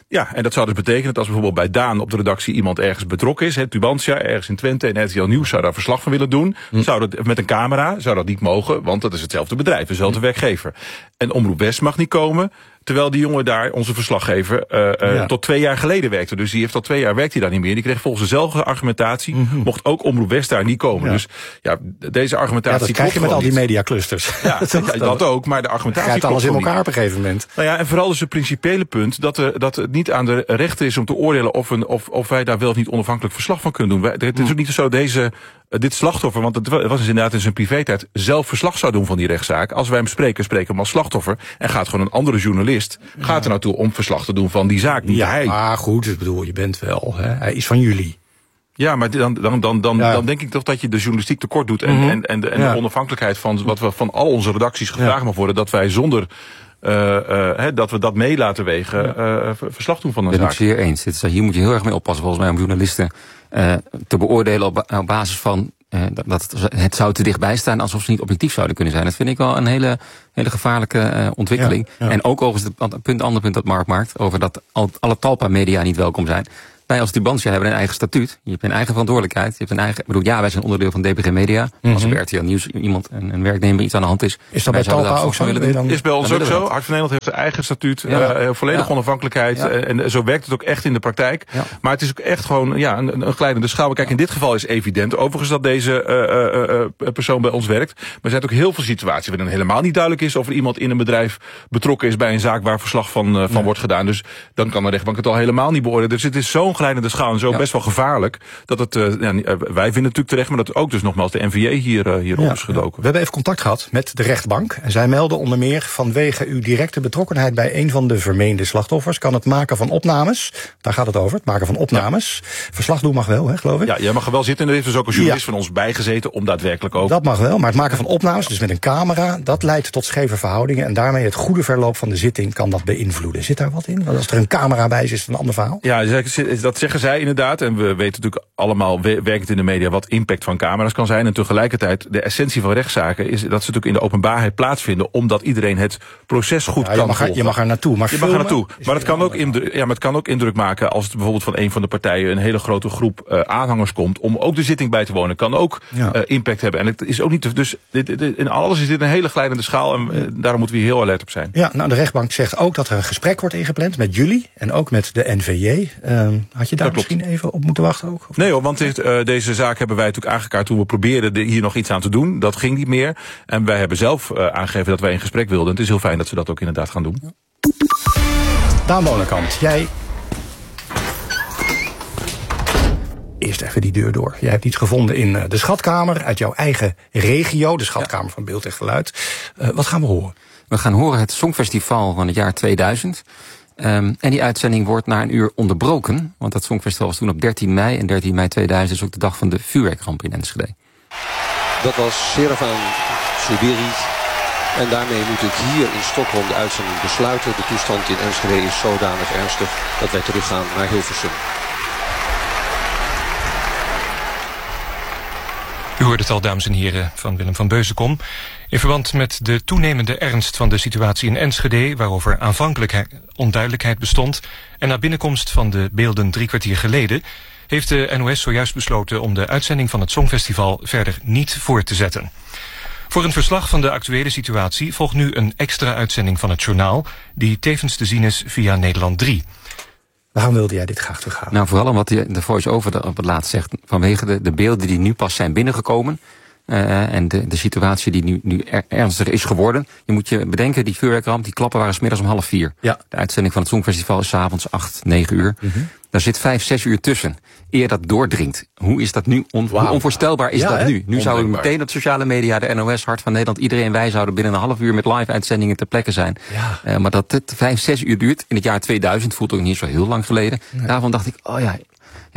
S10: Ja, en dat zou dus betekenen dat als bijvoorbeeld bij Daan op de redactie iemand ergens betrokken is, Tubantia, ergens in Twente en RTL Nieuws zou daar verslag van willen doen, zou dat met een camera zou dat niet mogen, want dat is hetzelfde bedrijf, dezelfde werkgever. En Omroep West mag niet komen, terwijl die jongen daar, onze verslaggever, tot 2 jaar geleden werkte. Dus die heeft al 2 jaar werkt hij daar niet meer. Die kreeg volgens dezelfde argumentatie, mocht ook Omroep West daar niet komen. Ja. Dus ja, deze argumentatie.
S3: Dat krijg je met al die mediaclusters.
S10: Ja, dat ook, maar de argumentatie
S3: gaat alles in elkaar op een gegeven moment.
S10: Nou ja, en vooral dus het principiële punt dat het niet aan de rechter is om te oordelen of wij daar wel of niet onafhankelijk verslag van kunnen doen. Het is ook niet zo dit slachtoffer, want het was dus inderdaad in zijn privé-tijd, zelf verslag zou doen van die rechtszaak. Als wij hem spreken we hem als slachtoffer en gaat gewoon een andere journalist gaat er naartoe om verslag te doen van die zaak, niet hij.
S3: Maar goed, ik bedoel, je bent wel, hè? Hij is van jullie.
S10: Ja, maar dan denk ik toch dat je de journalistiek tekort doet en de onafhankelijkheid van wat we van al onze redacties gevraagd mag worden, dat wij zonder dat we dat mee laten wegen, verslag doen van een zaak.
S6: Ben ik zeer eens. Hier moet je heel erg mee oppassen, volgens mij, om journalisten te beoordelen op basis van dat het zou te dichtbij staan alsof ze niet objectief zouden kunnen zijn. Dat vind ik wel een hele gevaarlijke ontwikkeling. Ja. En ook overigens het andere punt dat Mark maakt, over dat alle Talpa-media niet welkom zijn. Wij als Tubantia hebben een eigen statuut. Je hebt een eigen verantwoordelijkheid. Je hebt een eigen. Wij zijn onderdeel van DPG Media. Als er bij RTL Nieuws iemand, een werknemer, iets aan de hand is.
S3: Is dat bij Talpa ook zo?
S10: Is bij ons ook zo. Hart van Nederland heeft zijn eigen statuut. Volledig onafhankelijkheid. Ja. En zo werkt het ook echt in de praktijk. Ja. Maar het is ook echt gewoon een glijdende schaal. Kijk, in dit geval is evident overigens dat deze persoon bij ons werkt. Maar er zijn ook heel veel situaties waarin het helemaal niet duidelijk is of er iemand in een bedrijf betrokken is bij een zaak waar verslag van wordt gedaan. Dus dan kan de rechtbank het al helemaal niet beoordelen. Dus het is zo'n glijdende schaal en zo best wel gevaarlijk dat het, wij vinden natuurlijk terecht, maar dat ook dus nogmaals de NVA hierop is gedoken.
S3: We hebben even contact gehad met de rechtbank en zij melden onder meer vanwege uw directe betrokkenheid bij een van de vermeende slachtoffers kan het maken van opnames, daar gaat het over, het maken van opnames. Verslag doen mag wel, hè, geloof ik?
S10: Ja, jij mag er wel zitten en er heeft dus ook een journalist van ons bijgezeten om daadwerkelijk ook.
S3: Dat mag wel, maar het maken van opnames, dus met een camera, dat leidt tot scheve verhoudingen en daarmee het goede verloop van de zitting kan dat beïnvloeden. Zit daar wat in? Want als er een camera bij is het een ander verhaal?
S10: Ja, dat zeggen zij inderdaad. En we weten natuurlijk allemaal, werkend in de media, wat impact van camera's kan zijn. En tegelijkertijd, de essentie van rechtszaken is dat ze natuurlijk in de openbaarheid plaatsvinden, omdat iedereen het proces goed kan volgen.
S3: Je mag er naartoe. Maar
S10: het kan ook indruk maken als het bijvoorbeeld van een van de partijen een hele grote groep aanhangers komt om ook de zitting bij te wonen. Kan ook impact hebben. En het is ook niet. Dus in alles is dit een hele glijdende schaal. En daarom moeten we hier heel alert op zijn.
S3: Ja, nou, de rechtbank zegt ook dat er een gesprek wordt ingepland met jullie en ook met de NVJ. Had je daar misschien even op moeten wachten ook?
S10: Nee hoor, want deze zaak hebben wij natuurlijk aangekaart toen we probeerden hier nog iets aan te doen. Dat ging niet meer. En wij hebben zelf aangegeven dat wij in gesprek wilden. En het is heel fijn dat ze dat ook inderdaad gaan doen. Ja.
S3: Daan Wonenkamp, jij. Eerst even die deur door. Jij hebt iets gevonden in de schatkamer uit jouw eigen regio. De schatkamer van Beeld en Geluid. Wat gaan we horen?
S6: We gaan horen het Songfestival van het jaar 2000. En die uitzending wordt na een uur onderbroken. Want dat Songfestival was toen op 13 mei. En 13 mei 2000 is ook de dag van de vuurwerkramp in Enschede.
S1: Dat was Servan Subiri. En daarmee moet ik hier in Stockholm de uitzending besluiten. De toestand in Enschede is zodanig ernstig dat wij teruggaan naar Hilversum.
S16: U hoort het al, dames en heren, van Willem van Beuzenkom. In verband met de toenemende ernst van de situatie in Enschede, waarover aanvankelijk onduidelijkheid bestond, en na binnenkomst van de beelden 3 kwartier geleden, heeft de NOS zojuist besloten om de uitzending van het Songfestival verder niet voort te zetten. Voor een verslag van de actuele situatie volgt nu een extra uitzending van het journaal, die tevens te zien is via Nederland 3.
S3: Waarom wilde jij dit graag terughalen?
S6: Nou, vooral omdat de voice-over op het laatst zegt, vanwege de beelden die nu pas zijn binnengekomen, en de situatie die nu ernstiger is geworden. Je moet je bedenken, die vuurwerkramp, die klappen waren 's middags om 3:30. Ja. De uitzending van het Songfestival is 's avonds 8, 9 uur. Daar zit 5, 6 uur tussen. Eer dat doordringt. Hoe is dat nu? Hoe onvoorstelbaar is dat nu? Nu zouden meteen op sociale media, de NOS, Hart van Nederland, iedereen, wij zouden binnen een half uur met live-uitzendingen ter plekke zijn. Ja. Maar dat het 5, 6 uur duurt, in het jaar 2000, voelt ook niet zo heel lang geleden. Nee. Daarvan dacht ik,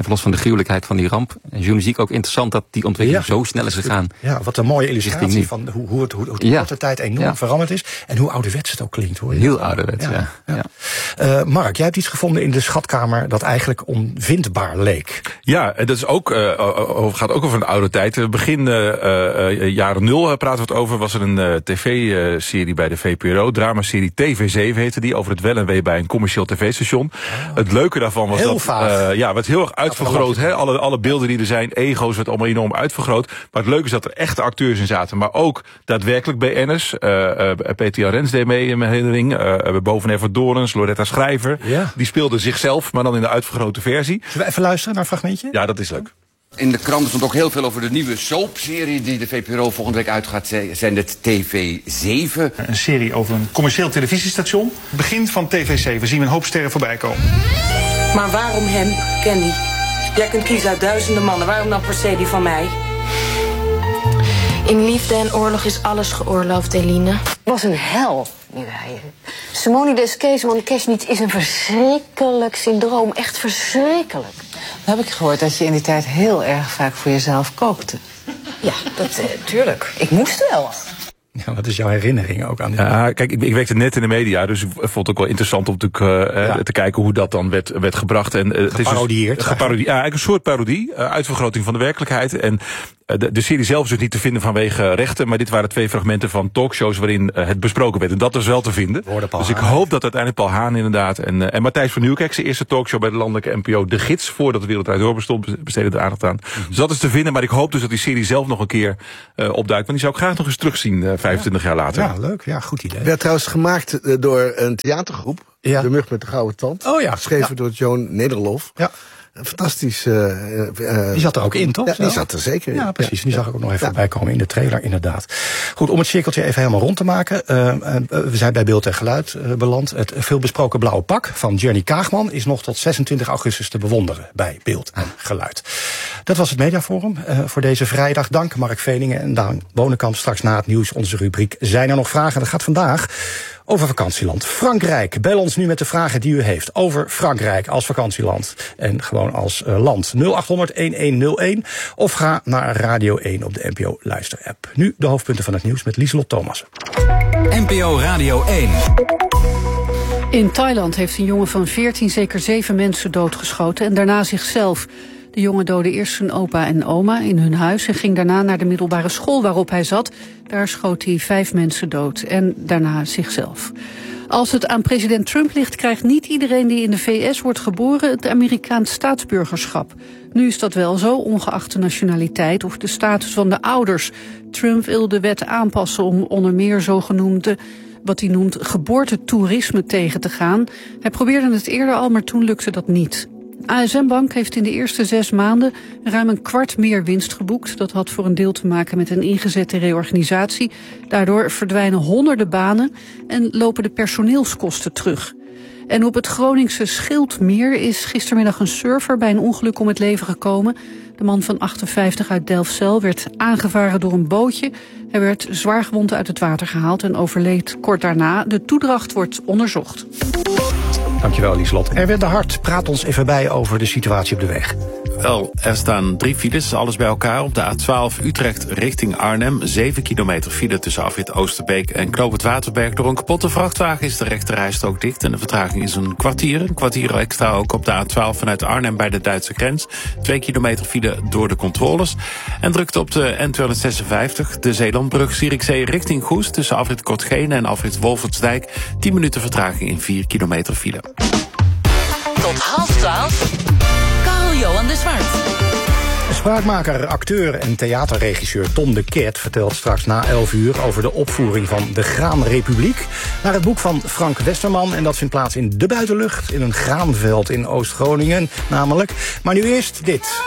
S6: Even los van de gruwelijkheid van die ramp. En journalistiek ook interessant dat die ontwikkeling zo snel is gegaan.
S3: Ja, wat een mooie illustratie van hoe het in korte tijd enorm veranderd is. En hoe ouderwets het ook klinkt, hoor.
S6: Heel ouderwets, ja.
S3: Mark, jij hebt iets gevonden in de schatkamer dat eigenlijk onvindbaar leek.
S10: Ja, dat is ook, gaat ook over een oude tijd. Begin jaren 0 praten we het over. Was er een tv-serie bij de VPRO. Dramaserie TV7 heette die. Over het wel en wee bij een commercieel tv-station. Het leuke daarvan was
S3: heel vaag.
S10: werd heel erg uitvergroot. Alle beelden die er zijn, ego's, werd allemaal enorm uitvergroot. Maar het leuke is dat er echte acteurs in zaten. Maar ook daadwerkelijk BN'ers. Peter Jan Rens deed mee in mijn herinnering. Boven Evert Dorens, Loretta Schrijver. Ja. Die speelde zichzelf, maar dan in de uitvergrote versie.
S3: Zullen we even luisteren naar een fragmentje?
S10: Ja, dat is leuk.
S17: In de krant stond ook heel veel over de nieuwe soapserie die de VPRO volgende week uitgaat. Zijn het TV7.
S18: Een serie over een commercieel televisiestation. Begin van TV7 zien we een hoop sterren voorbij komen.
S19: Maar waarom hem, Candy? Jij kunt kiezen uit duizenden mannen. Waarom dan per se die van mij?
S20: In liefde en oorlog is alles geoorloofd, Eline.
S21: Was een hel. Simone Deskees Kesnitz is een verschrikkelijk syndroom. Echt verschrikkelijk.
S13: Dan heb ik gehoord dat je in die tijd heel erg vaak voor jezelf kookte.
S21: Ja, dat tuurlijk. Ik moest wel.
S3: Ja, wat is jouw herinnering ook aan dit?
S10: Ja, kijk, ik werkte net in de media, dus ik vond het ook wel interessant om te kijken hoe dat dan werd gebracht. En,
S3: geparodieerd.
S10: Eigenlijk een soort parodie, uitvergroting van de werkelijkheid. En de serie zelf is dus niet te vinden vanwege rechten, maar dit waren 2 fragmenten van talkshows waarin het besproken werd. En dat is wel te vinden. Dus ik hoop dat uiteindelijk Paul Haan inderdaad en Matthijs van Nieuwkerk, zijn eerste talkshow bij de landelijke NPO, De Gids, voordat de Wereld Draait Door bestond, besteden er aandacht aan. Dus dat is te vinden, maar ik hoop dus dat die serie zelf nog een keer opduikt. Want die zou ik graag nog eens terugzien 25 jaar later.
S3: Ja, leuk. Ja, goed idee.
S7: Werd trouwens gemaakt door een theatergroep. Ja. De Mug met de Gouden Tand.
S3: Oh ja.
S7: Geschreven door Joan Nederlof.
S3: Ja.
S7: Fantastisch.
S3: Die zat er ook in, toch?
S7: Ja, die zat er zeker in.
S3: Ja, precies. Ja. Die zag ik ook nog even voorbij komen in de trailer, inderdaad. Goed, om het cirkeltje even helemaal rond te maken. We zijn bij Beeld en Geluid beland. Het veelbesproken blauwe pak van Johnny Kaagman is nog tot 26 augustus te bewonderen bij Beeld en Geluid. Dat was het Mediaforum voor deze vrijdag. Dank Mark Veningen en Daan Bonenkamp. Straks na het nieuws onze rubriek Zijn er nog vragen? Dat gaat vandaag over vakantieland Frankrijk. Bel ons nu met de vragen die u heeft over Frankrijk als vakantieland en gewoon als land. 0800-1101 of ga naar Radio 1 op de NPO Luister-app. Nu de hoofdpunten van het nieuws met Lieselot Thomassen.
S9: NPO Radio 1.
S22: In Thailand heeft een jongen van 14 zeker 7 mensen doodgeschoten en daarna zichzelf. De jongen doodde eerst zijn opa en oma in hun huis en ging daarna naar de middelbare school waarop hij zat. Daar schoot hij 5 mensen dood en daarna zichzelf. Als het aan president Trump ligt, krijgt niet iedereen die in de VS wordt geboren het Amerikaans staatsburgerschap. Nu is dat wel zo, ongeacht de nationaliteit of de status van de ouders. Trump wil de wet aanpassen om onder meer zogenoemde, wat hij noemt, geboortetoerisme tegen te gaan. Hij probeerde het eerder al, maar toen lukte dat niet. ASM Bank heeft in de eerste 6 maanden ruim een kwart meer winst geboekt. Dat had voor een deel te maken met een ingezette reorganisatie. Daardoor verdwijnen honderden banen en lopen de personeelskosten terug. En op het Groningse Schildmeer is gistermiddag een surfer bij een ongeluk om het leven gekomen. De man van 58 uit Delfzijl werd aangevaren door een bootje. Hij werd zwaargewond uit het water gehaald en overleed kort daarna. De toedracht wordt onderzocht.
S3: Dankjewel, Lieselot. Erwin de Hart, praat ons even bij over de situatie op de weg.
S23: Wel, er staan 3 files, alles bij elkaar. Op de A12 Utrecht richting Arnhem. 7 kilometer file tussen afrit Oosterbeek en Knoop het Waterberg. Door een kapotte vrachtwagen is de rechterrijstrook dicht en de vertraging is een kwartier. Een kwartier extra ook op de A12 vanuit Arnhem bij de Duitse grens. 2 kilometer file door de controles. En drukte op de N256, de Zeelandbrug Zierikzee richting Goes. Tussen afrit Kortgene en afrit Wolfertsdijk. 10 minuten vertraging in 4 kilometer file.
S11: Tot 11:30. Carl-Johan de Zwart.
S3: Spraakmaker, acteur en theaterregisseur Tom de Ket vertelt straks na 11 uur over de opvoering van De Graanrepubliek naar het boek van Frank Westerman. En dat vindt plaats in de buitenlucht, in een graanveld in Oost-Groningen namelijk. Maar nu eerst dit.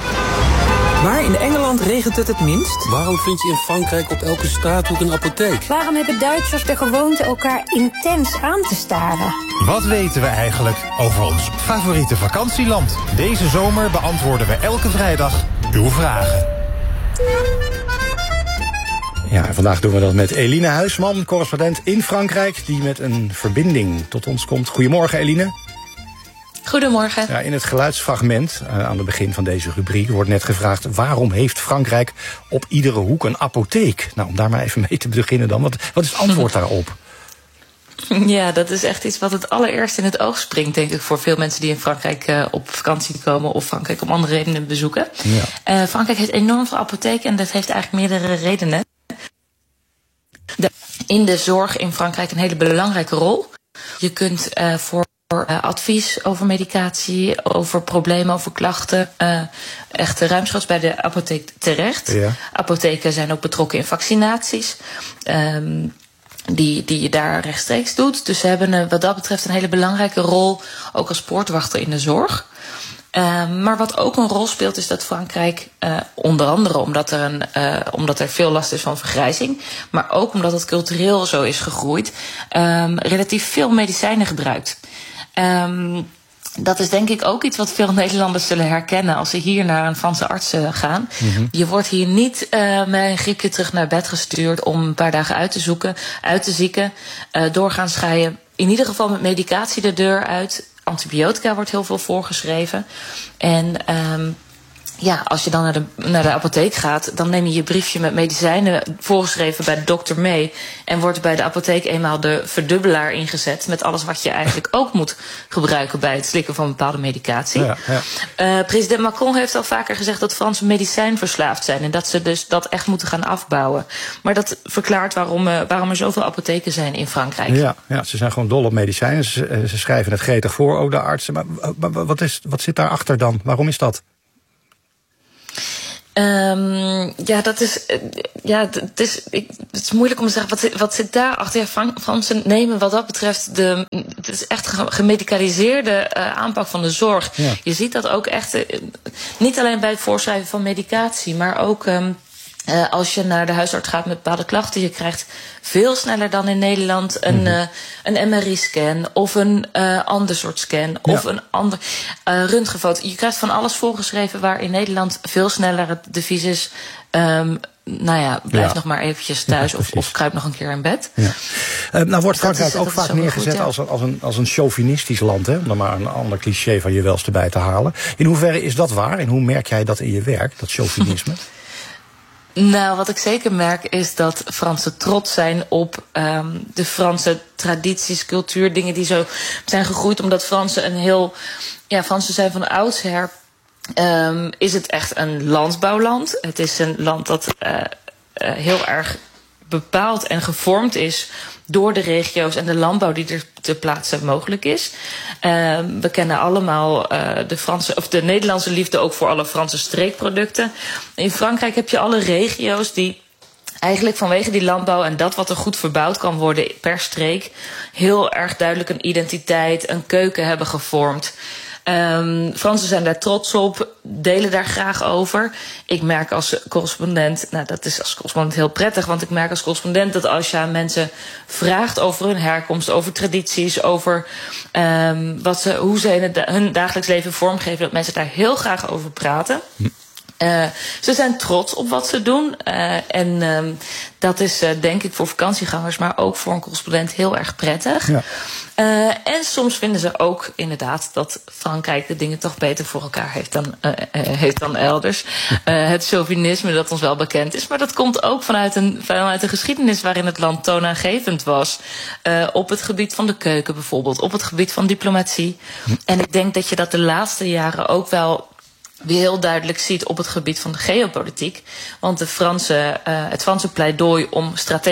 S24: Waar in Engeland regent het minst? Waarom vind je in Frankrijk op elke straathoek een apotheek?
S25: Waarom hebben Duitsers de gewoonte elkaar intens aan te staren?
S9: Wat weten we eigenlijk over ons favoriete vakantieland? Deze zomer beantwoorden we elke vrijdag uw vragen.
S3: Ja, vandaag doen we dat met Eline Huisman, correspondent in Frankrijk, die met een verbinding tot ons komt. Goedemorgen, Eline.
S2: Goedemorgen.
S3: Ja, in het geluidsfragment aan het begin van deze rubriek wordt net gevraagd: waarom heeft Frankrijk op iedere hoek een apotheek? Nou, om daar maar even mee te beginnen dan. Wat is het antwoord daarop?
S2: Ja, dat is echt iets wat het allereerst in het oog springt, denk ik, voor veel mensen die in Frankrijk op vakantie komen of Frankrijk om andere redenen bezoeken. Ja. Frankrijk heeft enorm veel apotheken en dat heeft eigenlijk meerdere redenen. In de zorg in Frankrijk een hele belangrijke rol. Je kunt voor advies over medicatie, over problemen, over klachten, echt ruimschoots bij de apotheek terecht. Ja. Apotheken zijn ook betrokken in vaccinaties. Die je daar rechtstreeks doet. Dus ze hebben wat dat betreft een hele belangrijke rol, ook als poortwachter in de zorg. Maar wat ook een rol speelt is dat Frankrijk, onder andere omdat er veel last is van vergrijzing, maar ook omdat het cultureel zo is gegroeid, relatief veel medicijnen gebruikt. Dat is denk ik ook iets wat veel Nederlanders zullen herkennen als ze hier naar een Franse arts gaan. Mm-hmm. Je wordt hier niet met een griepje terug naar bed gestuurd om een paar dagen uit te zieken. Doorgaans ga je in ieder geval met medicatie de deur uit. Antibiotica wordt heel veel voorgeschreven. En als je dan naar de apotheek gaat, dan neem je je briefje met medicijnen voorgeschreven bij de dokter mee. En wordt bij de apotheek eenmaal de verdubbelaar ingezet met alles wat je eigenlijk ook moet gebruiken bij het slikken van bepaalde medicatie. Ja. President Macron heeft al vaker gezegd dat Fransen medicijnverslaafd zijn en dat ze dus dat echt moeten gaan afbouwen. Maar dat verklaart waarom er zoveel apotheken zijn in Frankrijk.
S3: Ja, ze zijn gewoon dol op medicijnen. Ze schrijven het gretig voor, ook de artsen. Maar wat zit daarachter dan? Waarom is dat? Het is moeilijk om te zeggen, wat zit daarachter? Ja, Fransen nemen wat dat betreft het is echt gemedicaliseerde aanpak van de zorg. Ja. Je ziet dat ook echt, niet alleen bij het voorschrijven van medicatie, maar ook als je naar de huisarts gaat met bepaalde klachten, je krijgt veel sneller dan in Nederland een MRI-scan of een ander soort scan of een ander röntgenfoto. Je krijgt van alles voorgeschreven waar in Nederland veel sneller het devies is. Blijf nog maar eventjes thuis of kruip nog een keer in bed. Ja. Nou wordt Frankrijk ook vaak neergezet als een chauvinistisch land, hè? Om er maar een ander cliché van je welste bij te halen. In hoeverre is dat waar en hoe merk jij dat in je werk, dat chauvinisme?
S2: Nou, wat ik zeker merk is dat Fransen trots zijn op de Franse tradities, cultuur, dingen die zo zijn gegroeid. Omdat Fransen Fransen zijn van oudsher. Is het echt een landbouwland. Het is een land dat heel erg bepaald en gevormd is door de regio's en de landbouw die er ter plaatse mogelijk is. We kennen allemaal de Nederlandse liefde ook voor alle Franse streekproducten. In Frankrijk heb je alle regio's die eigenlijk vanwege die landbouw en dat wat er goed verbouwd kan worden per streek heel erg duidelijk een identiteit, een keuken hebben gevormd. Fransen zijn daar trots op, delen daar graag over. Ik merk als correspondent, dat is als correspondent heel prettig, want ik merk als correspondent dat als je aan mensen vraagt over hun herkomst, over tradities, over hoe ze hun dagelijks leven vormgeven, dat mensen daar heel graag over praten. Ze zijn trots op wat ze doen. Dat is denk ik voor vakantiegangers, maar ook voor een correspondent heel erg prettig. Ja. En soms vinden ze ook inderdaad dat Frankrijk de dingen toch beter voor elkaar heeft dan elders. Het chauvinisme dat ons wel bekend is. Maar dat komt ook vanuit een geschiedenis waarin het land toonaangevend was. Op het gebied van de keuken bijvoorbeeld. Op het gebied van diplomatie. En ik denk dat je dat de laatste jaren ook wel weer heel duidelijk ziet op het gebied van de geopolitiek. Want het Franse pleidooi om strategisch